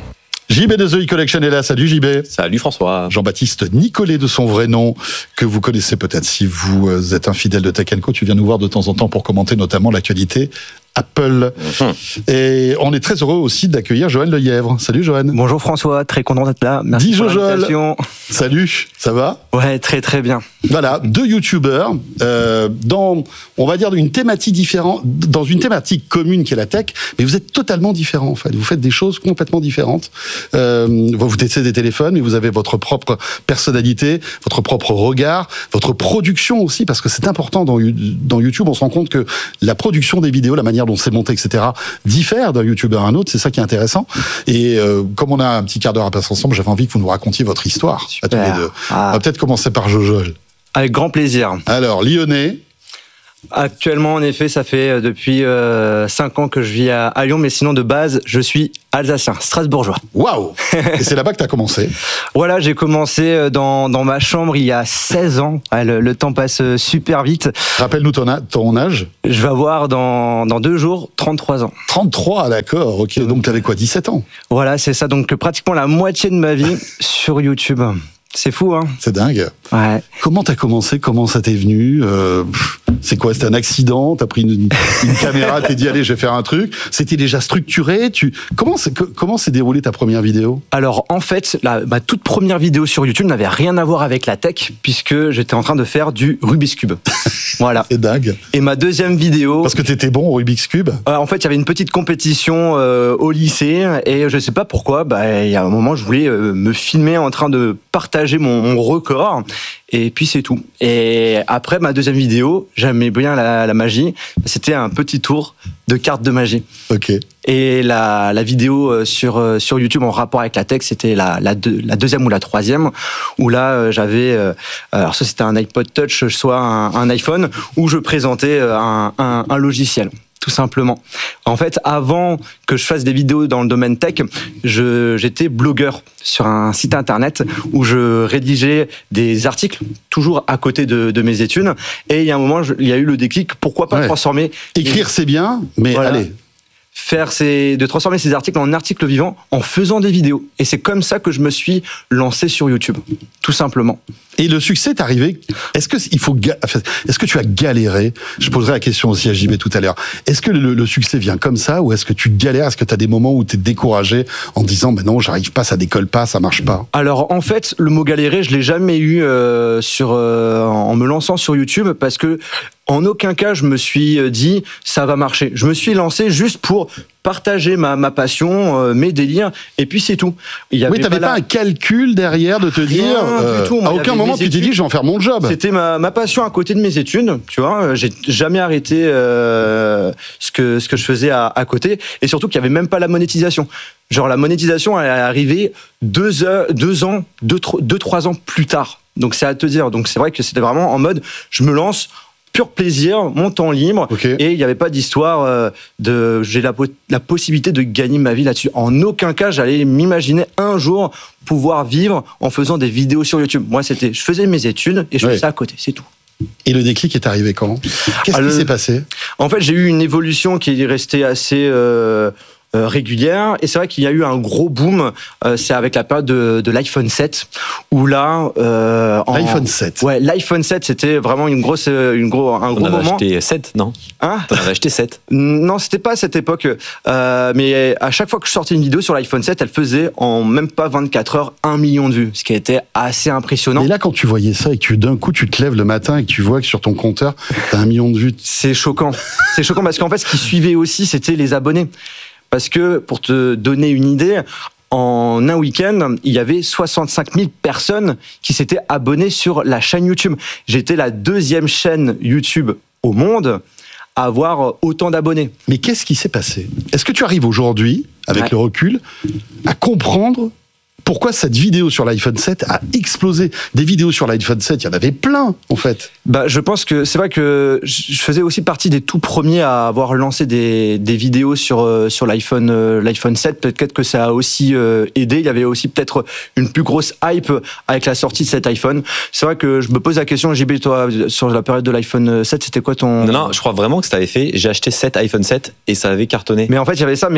J B de The E-Collection est là. Salut J B. Salut François. Jean-Baptiste Nicolet de son vrai nom, que vous connaissez peut-être si vous êtes un fidèle de Tech and Co. Tu viens nous voir de temps en temps pour commenter notamment l'actualité Apple. Mmh. Et on est très heureux aussi d'accueillir Johan Lelièvre. Salut Johan. Bonjour François, très content d'être là. Merci Dis pour Jojo. l'invitation. Salut, ça va ? Ouais, très très bien. Voilà, deux youtubeurs euh, dans, on va dire, une thématique différente, dans une thématique commune qui est la tech, mais vous êtes totalement différents en fait. Vous faites des choses complètement différentes. Euh, vous testez des téléphones, mais vous avez votre propre personnalité, votre propre regard, votre production aussi, parce que c'est important dans, dans YouTube. On se rend compte que la production des vidéos, la manière dont c'est monté, et cetera, diffère d'un youtubeur à un autre. C'est ça qui est intéressant. Et euh, comme on a un petit quart d'heure à passer ensemble, j'avais envie que vous nous racontiez votre histoire. Super. À tous les deux. Ah. On va peut-être commencer par Jojo. Avec grand plaisir. Alors, Lyonnais. Actuellement, en effet, ça fait depuis euh, cinq ans que je vis à, à Lyon, mais sinon, de base, je suis alsacien, strasbourgeois. Waouh. Et c'est là-bas que tu as commencé. Voilà, j'ai commencé dans, dans ma chambre il y a seize ans. Ouais, le, le temps passe super vite. Rappelle-nous ton, a- ton âge. Je vais avoir dans, dans deux jours trente-trois ans. trente-trois, d'accord, ok. Donc tu avais quoi, dix-sept ans? Voilà, c'est ça. Donc pratiquement la moitié de ma vie sur YouTube. C'est fou, hein? C'est dingue. Ouais. Comment t'as commencé? Comment ça t'est venu? euh, C'est quoi? C'était un accident? T'as pris une, une caméra, t'es dit allez, je vais faire un truc. C'était déjà structuré. Tu comment c'est, comment s'est déroulée ta première vidéo? Alors en fait, la, ma toute première vidéo sur YouTube n'avait rien à voir avec la tech puisque j'étais en train de faire du Rubik's Cube. Voilà. C'est dingue. Et ma deuxième vidéo. Parce que t'étais bon au Rubik's Cube. Euh, en fait, il y avait une petite compétition euh, au lycée et je sais pas pourquoi. Bah, il y a un moment, je voulais euh, me filmer en train de partager mon, mon record. Et puis c'est tout. Et après ma deuxième vidéo, j'aimais bien la, la magie. C'était un petit tour de cartes de magie. Ok. Et la, la vidéo sur sur YouTube en rapport avec la tech, c'était la la, deux, la deuxième ou la troisième, où là j'avais, alors ça c'était un iPod Touch, soit un, un iPhone, où je présentais un, un, un logiciel. Tout simplement. En fait, avant que je fasse des vidéos dans le domaine tech, je, j'étais blogueur sur un site internet où je rédigeais des articles, toujours à côté de, de mes études. Et il y a un moment, je, il y a eu le déclic, pourquoi pas ouais. transformer... Écrire, les... c'est bien, mais voilà. allez... faire ces, de transformer ces articles en articles vivants en faisant des vidéos. Et c'est comme ça que je me suis lancé sur YouTube, tout simplement. Et le succès est arrivé. Est-ce que il faut, est-ce que tu as galéré? Je poserai la question aussi à J B tout à l'heure. Est-ce que le, le succès vient comme ça ou est-ce que tu galères? Est-ce que tu as des moments où tu es découragé en disant mais non, j'arrive pas, ça décolle pas, ça marche pas? Alors en fait, le mot galérer, je l'ai jamais eu euh, sur euh, en me lançant sur YouTube parce que en aucun cas je me suis dit ça va marcher. Je me suis lancé juste pour partager ma, ma passion, euh, mes délires, et puis c'est tout. Il y avait oui, t'avais pas, la... pas un calcul derrière de te Rien dire. Euh, du tout. Moi, à aucun moment tu t'es dit je vais en faire mon job. C'était ma, ma passion à côté de mes études, tu vois. J'ai jamais arrêté euh, ce que ce que je faisais à, à côté, et surtout qu'il y avait même pas la monétisation. Genre la monétisation elle est arrivée deux heures, deux ans, deux, deux trois ans plus tard. Donc c'est à te dire. Donc c'est vrai que c'était vraiment en mode je me lance. Pur plaisir, mon temps libre, okay. Et il n'y avait pas d'histoire euh, de j'ai la, la possibilité de gagner ma vie là-dessus. En aucun cas, j'allais m'imaginer un jour pouvoir vivre en faisant des vidéos sur YouTube. Moi, c'était, je faisais mes études et je faisais ouais. ça à côté, c'est tout. Et le déclic est arrivé quand? Qu'est-ce Alors, qui s'est passé? En fait, j'ai eu une évolution qui est restée assez euh, euh, régulière. Et c'est vrai qu'il y a eu un gros boom. Euh, c'est avec la période de, de l'iPhone sept, où là, euh, en, l'iPhone sept. Ouais, l'iPhone sept, c'était vraiment une grosse, une gros, un gros On avait moment. acheté sept, non? Hein? T'en avais acheté sept? Non, c'était pas à cette époque. Euh, mais à chaque fois que je sortais une vidéo sur l'iPhone sept, elle faisait en même pas vingt-quatre heures un million de vues, ce qui était assez impressionnant. Et là, quand tu voyais ça et que tu, d'un coup, tu te lèves le matin et que tu vois que sur ton compteur, t'as un million de vues. C'est choquant. C'est choquant parce qu'en fait, ce qui suivait aussi, c'était les abonnés. Parce que, pour te donner une idée, en un week-end, il y avait soixante-cinq mille personnes qui s'étaient abonnées sur la chaîne YouTube. J'étais la deuxième chaîne YouTube au monde à avoir autant d'abonnés. Mais qu'est-ce qui s'est passé? Est-ce que tu arrives aujourd'hui, avec ouais. le recul, à comprendre pourquoi cette vidéo sur l'iPhone sept a explosé? Des vidéos sur l'iPhone sept, il y en avait plein, en fait. Bah, je pense que c'est vrai que je faisais aussi partie des tout premiers à avoir lancé des, des vidéos sur, sur l'iPhone, euh, l'iPhone sept. Peut-être que ça a aussi euh, aidé. Il y avait aussi peut-être une plus grosse hype avec la sortie de cet iPhone. C'est vrai que je me pose la question, J B, toi, sur la période de l'iPhone sept, c'était quoi ton... Non, non, je crois vraiment que ça avait fait. J'ai acheté sept iPhone sept et ça avait cartonné. Mais en fait, il y avait ça, mais tout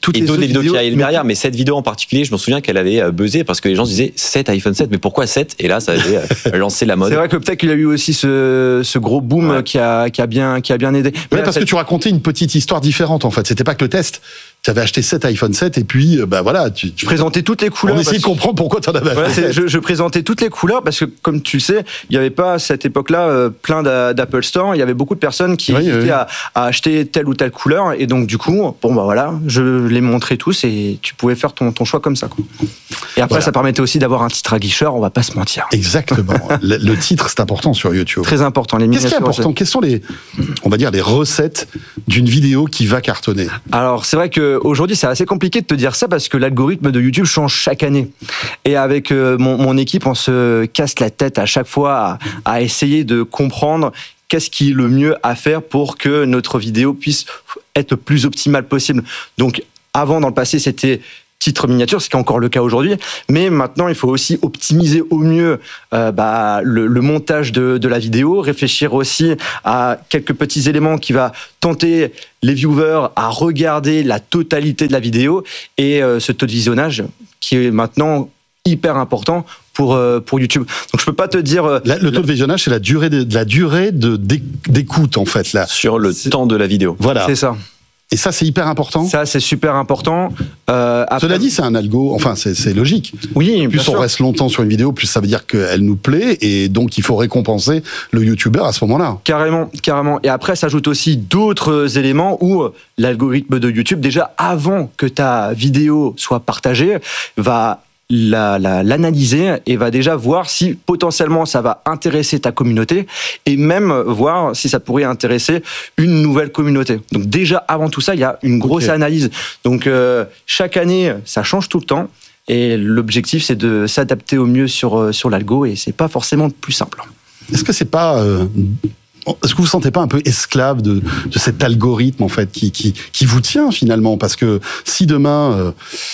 toutes et les d'autres autres vidéos vidéos qui arrivent derrière. Mais cette vidéo en particulier, je me souviens qu'elle avait euh, buzzé parce que les gens se disaient sept iPhone sept, mais pourquoi sept? Et là, ça avait euh, lancé la mode. C'est vrai que peut-être qu'il y a eu aussi ce, ce gros boom ouais. qui, a, qui, a bien, qui a bien aidé. Ouais, parce cette... que tu racontais une petite histoire différente en fait. C'était pas que le test. Tu avais acheté sept iPhone sept et puis bah voilà. Tu, tu... Je présentais toutes les couleurs. On essayait de comprendre pourquoi tu en avais voilà, acheté. Je, je présentais toutes les couleurs parce que comme tu le sais, il n'y avait pas à cette époque-là euh, plein d'Apple Store. Il y avait beaucoup de personnes qui oui, hésitaient oui. À, à acheter telle ou telle couleur et donc du coup, bon bah voilà, je les montrais tous et tu pouvais faire ton, ton choix comme ça. Quoi. Et après, voilà. Ça permettait aussi d'avoir un titre aguicheur. On va pas se mentir. Exactement. le, le titre, c'est important sur YouTube. Très important. Les Qu'est-ce qui est important? Quelles sont les, on va dire, les recettes d'une vidéo qui va cartonner? Alors c'est vrai qu'aujourd'hui, c'est assez compliqué de te dire ça parce que l'algorithme de YouTube change chaque année. Et avec euh, mon, mon équipe, on se casse la tête à chaque fois à, à essayer de comprendre qu'est-ce qui est le mieux à faire pour que notre vidéo puisse être le plus optimale possible. Donc avant, dans le passé, c'était titre miniature, ce qui est encore le cas aujourd'hui, mais maintenant il faut aussi optimiser au mieux euh, bah, le, le montage de, de la vidéo, réfléchir aussi à quelques petits éléments qui va tenter les viewers à regarder la totalité de la vidéo et euh, ce taux de visionnage qui est maintenant hyper important pour euh, pour YouTube. Donc je peux pas te dire euh, la, le taux de visionnage, c'est la durée de, de la durée de d'écoute en fait là sur le temps de la vidéo. Voilà, c'est ça. Et ça, c'est hyper important. Ça, c'est super important. Euh, après... Cela dit, c'est un algo. Enfin, c'est logique. Oui. Plus on sûr. reste longtemps sur une vidéo, plus ça veut dire qu'elle nous plaît, et donc il faut récompenser le YouTuber à ce moment-là. Carrément, carrément. Et après, s'ajoutent aussi d'autres éléments où l'algorithme de YouTube, déjà avant que ta vidéo soit partagée, va l'analyser la, la, et va déjà voir si potentiellement ça va intéresser ta communauté et même voir si ça pourrait intéresser une nouvelle communauté. Donc déjà avant tout ça, il y a une grosse okay. analyse. Donc euh, chaque année, ça change tout le temps et l'objectif c'est de s'adapter au mieux sur sur l'algo et c'est pas forcément le plus simple. Est-ce que c'est pas euh... Est-ce que vous vous sentez pas un peu esclave de, de cet algorithme en fait qui, qui, qui vous tient finalement? Parce que si demain euh,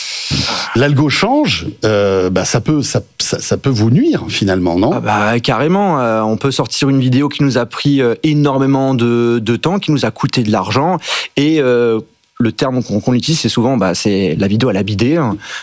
l'algo change, euh, bah ça peut ça, ça, ça peut vous nuire finalement, non? Ah bah carrément. Euh, on peut sortir une vidéo qui nous a pris euh, énormément de, de temps, qui nous a coûté de l'argent et euh, le terme qu'on qu'on utilise, c'est souvent, bah, c'est la vidéo à la bidée.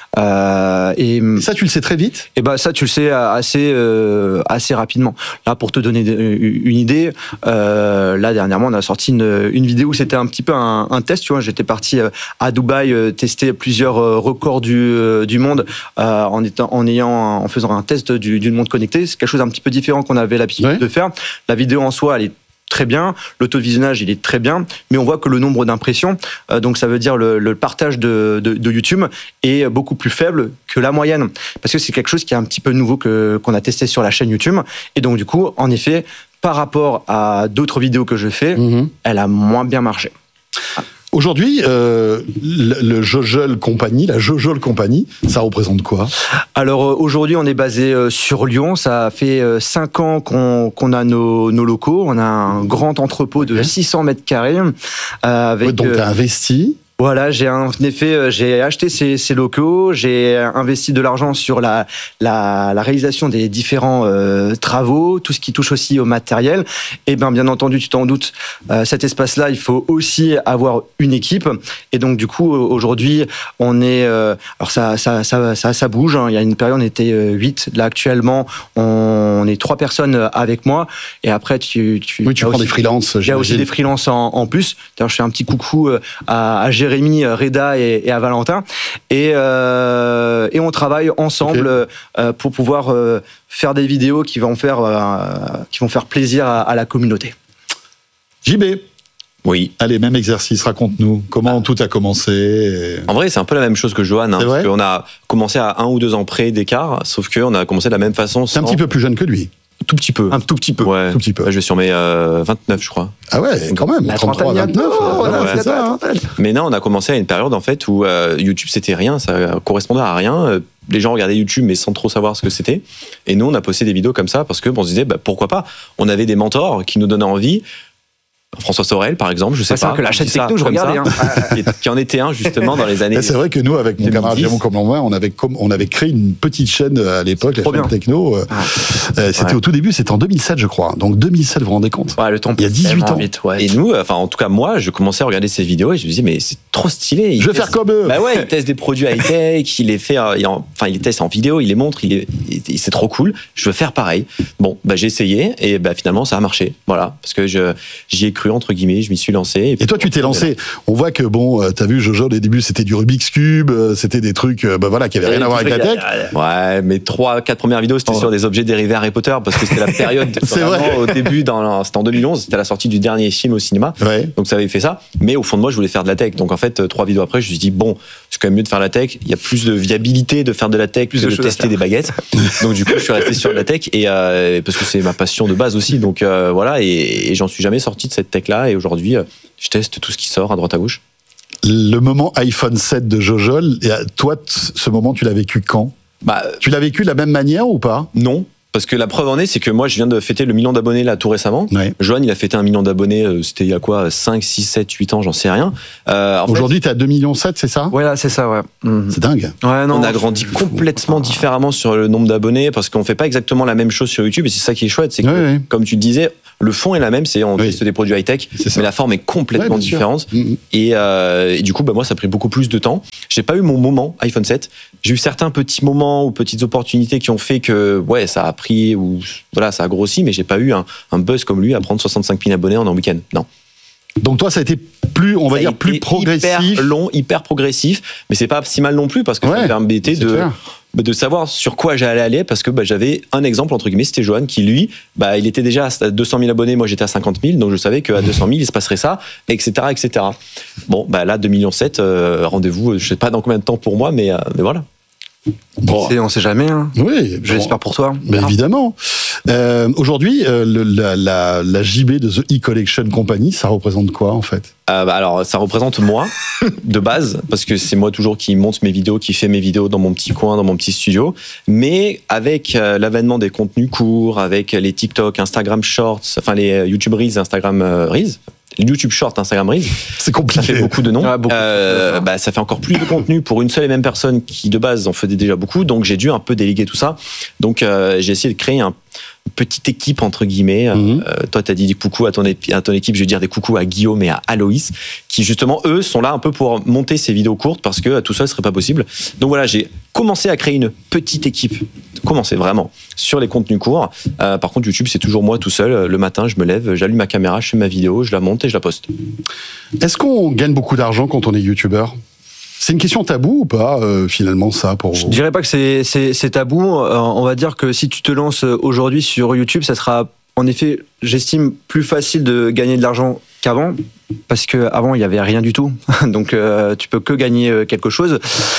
Euh, et, et ça, tu le sais très vite. Et bah ça, tu le sais assez euh, assez rapidement. Là, pour te donner une idée, euh, là dernièrement, on a sorti une, une vidéo où c'était un petit peu un, un test. Tu vois, j'étais parti à Dubaï euh, tester plusieurs records du euh, du monde euh, en étant en ayant en faisant un test du, du monde connecté. C'est quelque chose un petit peu différent qu'on avait l'habitude ouais. de faire. La vidéo en soi, elle est très bien, le taux de visionnage il est très bien, mais on voit que le nombre d'impressions, euh, donc ça veut dire le, le partage de, de, de YouTube est beaucoup plus faible que la moyenne, parce que c'est quelque chose qui est un petit peu nouveau que qu'on a testé sur la chaîne YouTube, et donc du coup, en effet, par rapport à d'autres vidéos que je fais, mmh. elle a moins bien marché. Aujourd'hui, euh, le, le Jojol Company, la Jojol Company, ça représente quoi? Alors aujourd'hui, on est basé sur Lyon. Ça fait cinq ans qu'on qu'on a nos, nos locaux. On a un grand entrepôt de six cents mètres carrés. Euh, avec, ouais, donc tu as investi. Voilà, j'ai en effet, j'ai acheté ces, ces locaux, j'ai investi de l'argent sur la, la, la réalisation des différents euh, travaux, tout ce qui touche aussi au matériel. Et bien, bien entendu, tu t'en doutes, euh, cet espace-là, il faut aussi avoir une équipe. Et donc, du coup, aujourd'hui, on est, euh, alors ça, ça, ça, ça, ça bouge. Hein. Il y a une période, on était huit. Là, actuellement, on est trois personnes avec moi. Et après, tu, tu, oui, tu prends aussi, des freelances. Il y a aussi des freelances en, en plus. D'ailleurs, je fais un petit coucou à, à Jérémy, Reda et, et à Valentin, et, euh, et on travaille ensemble okay. euh, pour pouvoir euh, faire des vidéos qui vont faire, euh, qui vont faire plaisir à, à la communauté. J B. Oui. Allez, même exercice, raconte-nous comment ah. tout a commencé. Et... En vrai, c'est un peu la même chose que Johan. Hein, c'est vrai parce qu'on a commencé à un ou deux ans près d'écart, sauf qu'on a commencé de la même façon. C'est sans... un petit peu plus jeune que lui. Tout petit peu. Un tout petit peu. Ouais. Tout petit peu. Ouais, je vais sur mes euh, vingt-neuf, je crois. Ah ouais, quand même. La trente-trois, vingt-neuf. Oh, voilà, ouais, c'est ça. Hein. Mais non, on a commencé à une période en fait où euh, YouTube c'était rien, ça correspondait à rien. Les gens regardaient YouTube mais sans trop savoir ce que c'était. Et nous, on a posté des vidéos comme ça parce que bon, on se disait bah, pourquoi pas. On avait des mentors qui nous donnaient envie. François Sorel, par exemple, je sais c'est pas. que la chaîne techno, je regardais. Hein. qui, qui en était un, justement, dans les années. C'est vrai que nous, avec mon camarade Jérôme Comblon-Moi, on avait, on avait créé une petite chaîne à l'époque, la chaîne bien. Techno. Ah. Euh, c'était ouais. au tout début, c'était en deux mille sept, je crois. Donc deux mille sept, vous vous rendez compte? Ouais, le temps. Il y a dix-huit ans. Vite, ouais. Et nous, enfin, en tout cas, moi, je commençais à regarder ces vidéos et je me disais, mais c'est trop stylé. Il je vais faire comme eux. Bah ouais, il teste des produits high-tech, il les fait, il en, enfin, il les teste en vidéo, il les montre, il, est, il c'est trop cool. Je veux faire pareil. Bon, bah, j'ai essayé et bah, finalement, ça a marché. Voilà. Parce que je, j'y ai cru, entre guillemets, je m'y suis lancé. Et, et toi, tu t'es lancé. On voit que, bon, t'as vu, Jojo, au début, c'était du Rubik's Cube, c'était des trucs, bah voilà, qui avaient rien à voir avec la tech. Ouais, mes trois, quatre premières vidéos, c'était oh. sur des objets dérivés Harry Potter, parce que c'était la période, c'est vrai. Au début, dans, c'était en deux mille onze, c'était la sortie du dernier film au cinéma. Ouais. Donc ça avait fait ça. Mais au fond de moi, je voulais faire de la tech. Donc en fait, trois vidéos après, je me suis dit, bon, c'est quand même mieux de faire de la tech. Il y a plus de viabilité de faire de la tech plus que de, de tester des baguettes. Donc du coup, je suis resté sur de la tech et euh, parce que c'est ma passion de base aussi. Donc euh, voilà, et, et j'en suis jamais sorti de cette tech-là. Et aujourd'hui, euh, je teste tout ce qui sort à droite à gauche. Le moment iPhone sept de Jojol, toi, ce moment, tu l'as vécu quand? Bah, tu l'as vécu de la même manière ou pas? Non. Parce que la preuve en est, c'est que moi, je viens de fêter le million d'abonnés là tout récemment. Ouais. Johan, il a fêté un million d'abonnés, euh, c'était il y a quoi, cinq, six, sept, huit ans, j'en sais rien. Euh, Aujourd'hui, tu es à deux virgule sept millions, c'est ça? Ouais, là, c'est ça, ouais. Mmh. C'est dingue. Ouais, non, on a grandi complètement différemment sur le nombre d'abonnés parce qu'on fait pas exactement la même chose sur YouTube et c'est ça qui est chouette. C'est que, ouais, ouais. comme tu le disais, le fond est la même, c'est on oui. teste des produits high-tech, mais la forme est complètement ouais, différente. Mmh. Et, euh, et du coup, bah, moi, ça a pris beaucoup plus de temps. J'ai pas eu mon moment iPhone sept. J'ai eu certains petits moments ou petites opportunités qui ont fait que, ouais, ça a pris ou voilà, ça a grossi, mais j'ai pas eu un, un buzz comme lui à prendre soixante-cinq mille abonnés en un week-end. Non. Donc toi, ça a été plus, on va dire, plus progressif, hyper long, hyper progressif, mais c'est pas si mal non plus parce que ouais, ça me permettait de. Clair. de savoir sur quoi j'allais aller parce que bah, j'avais un exemple entre guillemets, c'était Johan qui lui bah, il était déjà à deux cent mille abonnés, moi j'étais à cinquante mille, donc je savais qu'à deux cent mille il se passerait ça, etc, etc. Bon bah là deux virgule sept millions, euh, rendez-vous je sais pas dans combien de temps pour moi, mais, euh, mais voilà. Bon. On sait jamais, hein. Oui, j'espère bon. pour toi. Mais ah. évidemment. Euh, aujourd'hui, euh, le, la, la, la J B de The E-Collection Company, ça représente quoi en fait? euh, bah Alors, ça représente moi, de base, parce que c'est moi toujours qui monte mes vidéos, qui fait mes vidéos dans mon petit coin, dans mon petit studio. Mais avec euh, l'avènement des contenus courts, avec les TikTok, Instagram Shorts, enfin les YouTube Reels, Instagram euh, Reels, YouTube Short, Instagram Reels. C'est compliqué. Ça fait beaucoup de noms. Ah, beaucoup. Euh, bah, ça fait encore plus de contenu pour une seule et même personne qui, de base, en faisait déjà beaucoup. Donc, j'ai dû un peu déléguer tout ça. Donc, euh, j'ai essayé de créer un, une petite équipe, entre guillemets. Mm-hmm. Euh, toi, t'as dit des coucous à ton, épi- à ton équipe. Je vais dire des coucous à Guillaume et à Aloïs, qui, justement, eux, sont là un peu pour monter ces vidéos courtes parce que tout ça ne serait pas possible. Donc, voilà, j'ai commencé à créer une petite équipe. Commencer vraiment sur les contenus courts. Euh, par contre, YouTube, c'est toujours moi tout seul. Le matin, je me lève, j'allume ma caméra, je fais ma vidéo, je la monte et je la poste. Est-ce qu'on gagne beaucoup d'argent quand on est youtubeur? C'est une question taboue ou pas, euh, finalement, ça, pour vous? Je dirais pas que c'est, c'est, c'est tabou. Euh, on va dire que si tu te lances aujourd'hui sur YouTube, ça sera, en effet, j'estime, plus facile de gagner de l'argent qu'avant. Parce qu'avant, il n'y avait rien du tout. Donc, euh, tu peux que gagner quelque chose.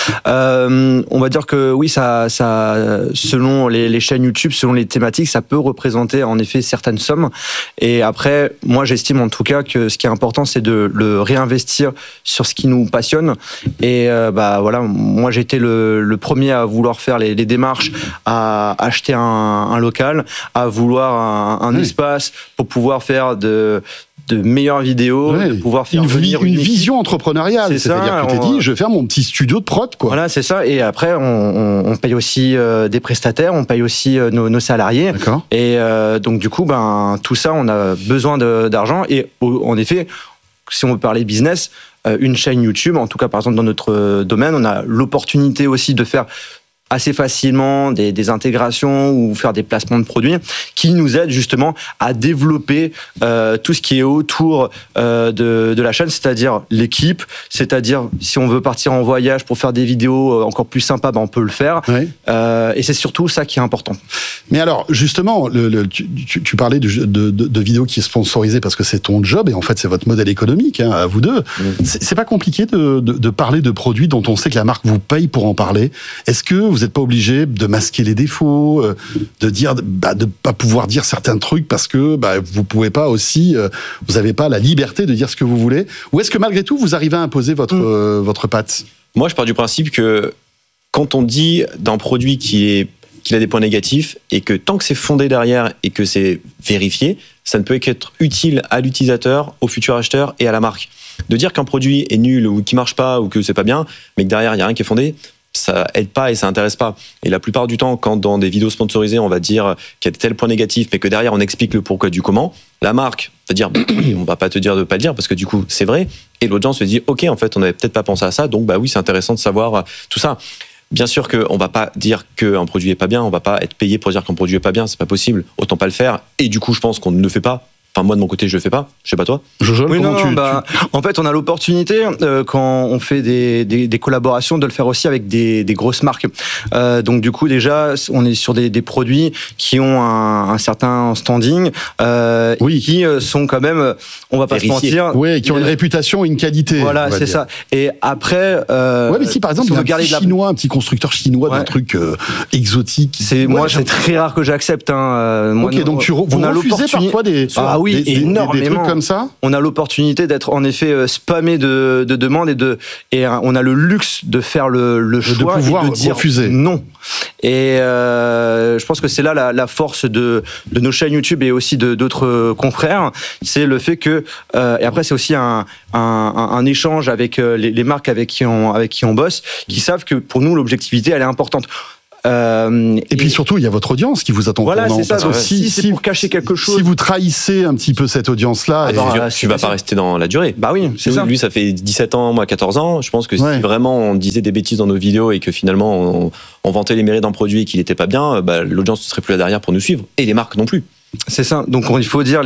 Euh, on va dire que oui, ça, ça, selon les, les chaînes YouTube, selon les thématiques, ça peut représenter en effet certaines sommes. Et après, moi, j'estime en tout cas que ce qui est important, c'est de le réinvestir sur ce qui nous passionne. Et euh, bah voilà, moi, j'étais le, le premier à vouloir faire les, les démarches, à acheter un, un local, à vouloir un, un oui. espace pour pouvoir faire de de meilleures vidéos, ouais, de pouvoir faire une, venir une, une vision entrepreneuriale. C'est C'est-à-dire ça, que tu t'es dit, je vais faire mon petit studio de prod, quoi. Voilà, c'est ça. Et après, on, on, on paye aussi euh, des prestataires, on paye aussi euh, nos, nos salariés. D'accord. Et euh, donc, du coup, ben, tout ça, on a besoin de, d'argent. Et en effet, si on veut parler business, euh, une chaîne YouTube, en tout cas, par exemple, dans notre domaine, on a l'opportunité aussi de faire assez facilement des, des intégrations ou faire des placements de produits qui nous aident justement à développer euh, tout ce qui est autour euh, de, de la chaîne, c'est-à-dire l'équipe, c'est-à-dire si on veut partir en voyage pour faire des vidéos encore plus sympas, ben on peut le faire. Oui. Euh, et c'est surtout ça qui est important. Mais alors, justement, le, le, tu, tu, tu parlais de, de, de, de vidéos qui est sponsorisée parce que c'est ton job et en fait c'est votre modèle économique, hein, à vous deux. Mmh. C'est, c'est pas compliqué de, de, de parler de produits dont on sait que la marque vous paye pour en parler. Est-ce que vous n'êtes pas obligé de masquer les défauts, de dire, bah, de pas pouvoir dire certains trucs parce que bah, vous pouvez pas aussi, euh, vous n'avez pas la liberté de dire ce que vous voulez? Ou est-ce que malgré tout vous arrivez à imposer votre mmh. euh, votre patte? Moi, je pars du principe que quand on dit d'un produit qui est qu'il a des points négatifs et que tant que c'est fondé derrière et que c'est vérifié, ça ne peut qu'être utile à l'utilisateur, au futur acheteur et à la marque. De dire qu'un produit est nul ou qu'il marche pas ou que c'est pas bien, mais que derrière il y a rien qui est fondé, ça aide pas et ça intéresse pas. Et la plupart du temps, quand dans des vidéos sponsorisées, on va dire qu'il y a tel point négatif, mais que derrière on explique le pourquoi du comment, la marque va dire oui, on va pas te dire de pas le dire parce que du coup c'est vrai. Et l'audience se dit ok, en fait on avait peut-être pas pensé à ça, donc bah oui c'est intéressant de savoir tout ça. Bien sûr qu'on va pas dire qu'un produit est pas bien, on va pas être payé pour dire qu'un produit est pas bien, c'est pas possible. Autant pas le faire. Et du coup je pense qu'on ne le fait pas. Enfin, moi, de mon côté, je le fais pas. Je sais pas toi. Jojo, oui, comment non, tu, bah, tu... En fait, on a l'opportunité, euh, quand on fait des, des, des collaborations, de le faire aussi avec des, des grosses marques. Euh, donc, du coup, déjà, on est sur des, des produits qui ont un, un certain standing, euh, oui. qui sont quand même, on va pas Vérifier. se mentir. Oui, qui ont une réputation et une qualité. Voilà, c'est dire. ça. Et après. Euh, ouais, mais si par exemple, si il y a un petit chinois, la... un petit constructeur chinois ouais. d'un truc euh, exotique. C'est, ouais, moi, c'est très rare que j'accepte. Hein. Moi, ok, nous, donc tu re- vous on refusez parfois des. Ah oui, des, énormément. Des trucs comme ça. On a l'opportunité d'être en effet spammé de, de demandes et de et on a le luxe de faire le, le choix de pouvoir et de dire refuser. Non. Et euh, je pense que c'est là la, la force de, de nos chaînes YouTube et aussi de d'autres confrères, c'est le fait que euh, et après c'est aussi un, un, un échange avec les, les marques avec qui on avec qui on bosse, qui savent que pour nous l'objectivité elle est importante. Euh, et, et puis surtout, il y a votre audience qui vous attend. Voilà, c'est ça. Donc si, si c'est si, pour cacher quelque chose, si vous trahissez un petit peu cette audience-là, ah bah, et... tu vas pas rester dans la durée. Bah oui, c'est lui, ça. Lui, ça fait dix-sept ans, moi quatorze ans. Je pense que ouais. si vraiment on disait des bêtises dans nos vidéos et que finalement on, on vantait les mérites d'un produit et qu'il n'était pas bien, bah, l'audience ne serait plus là derrière pour nous suivre et les marques non plus. C'est ça. Donc il faut dire.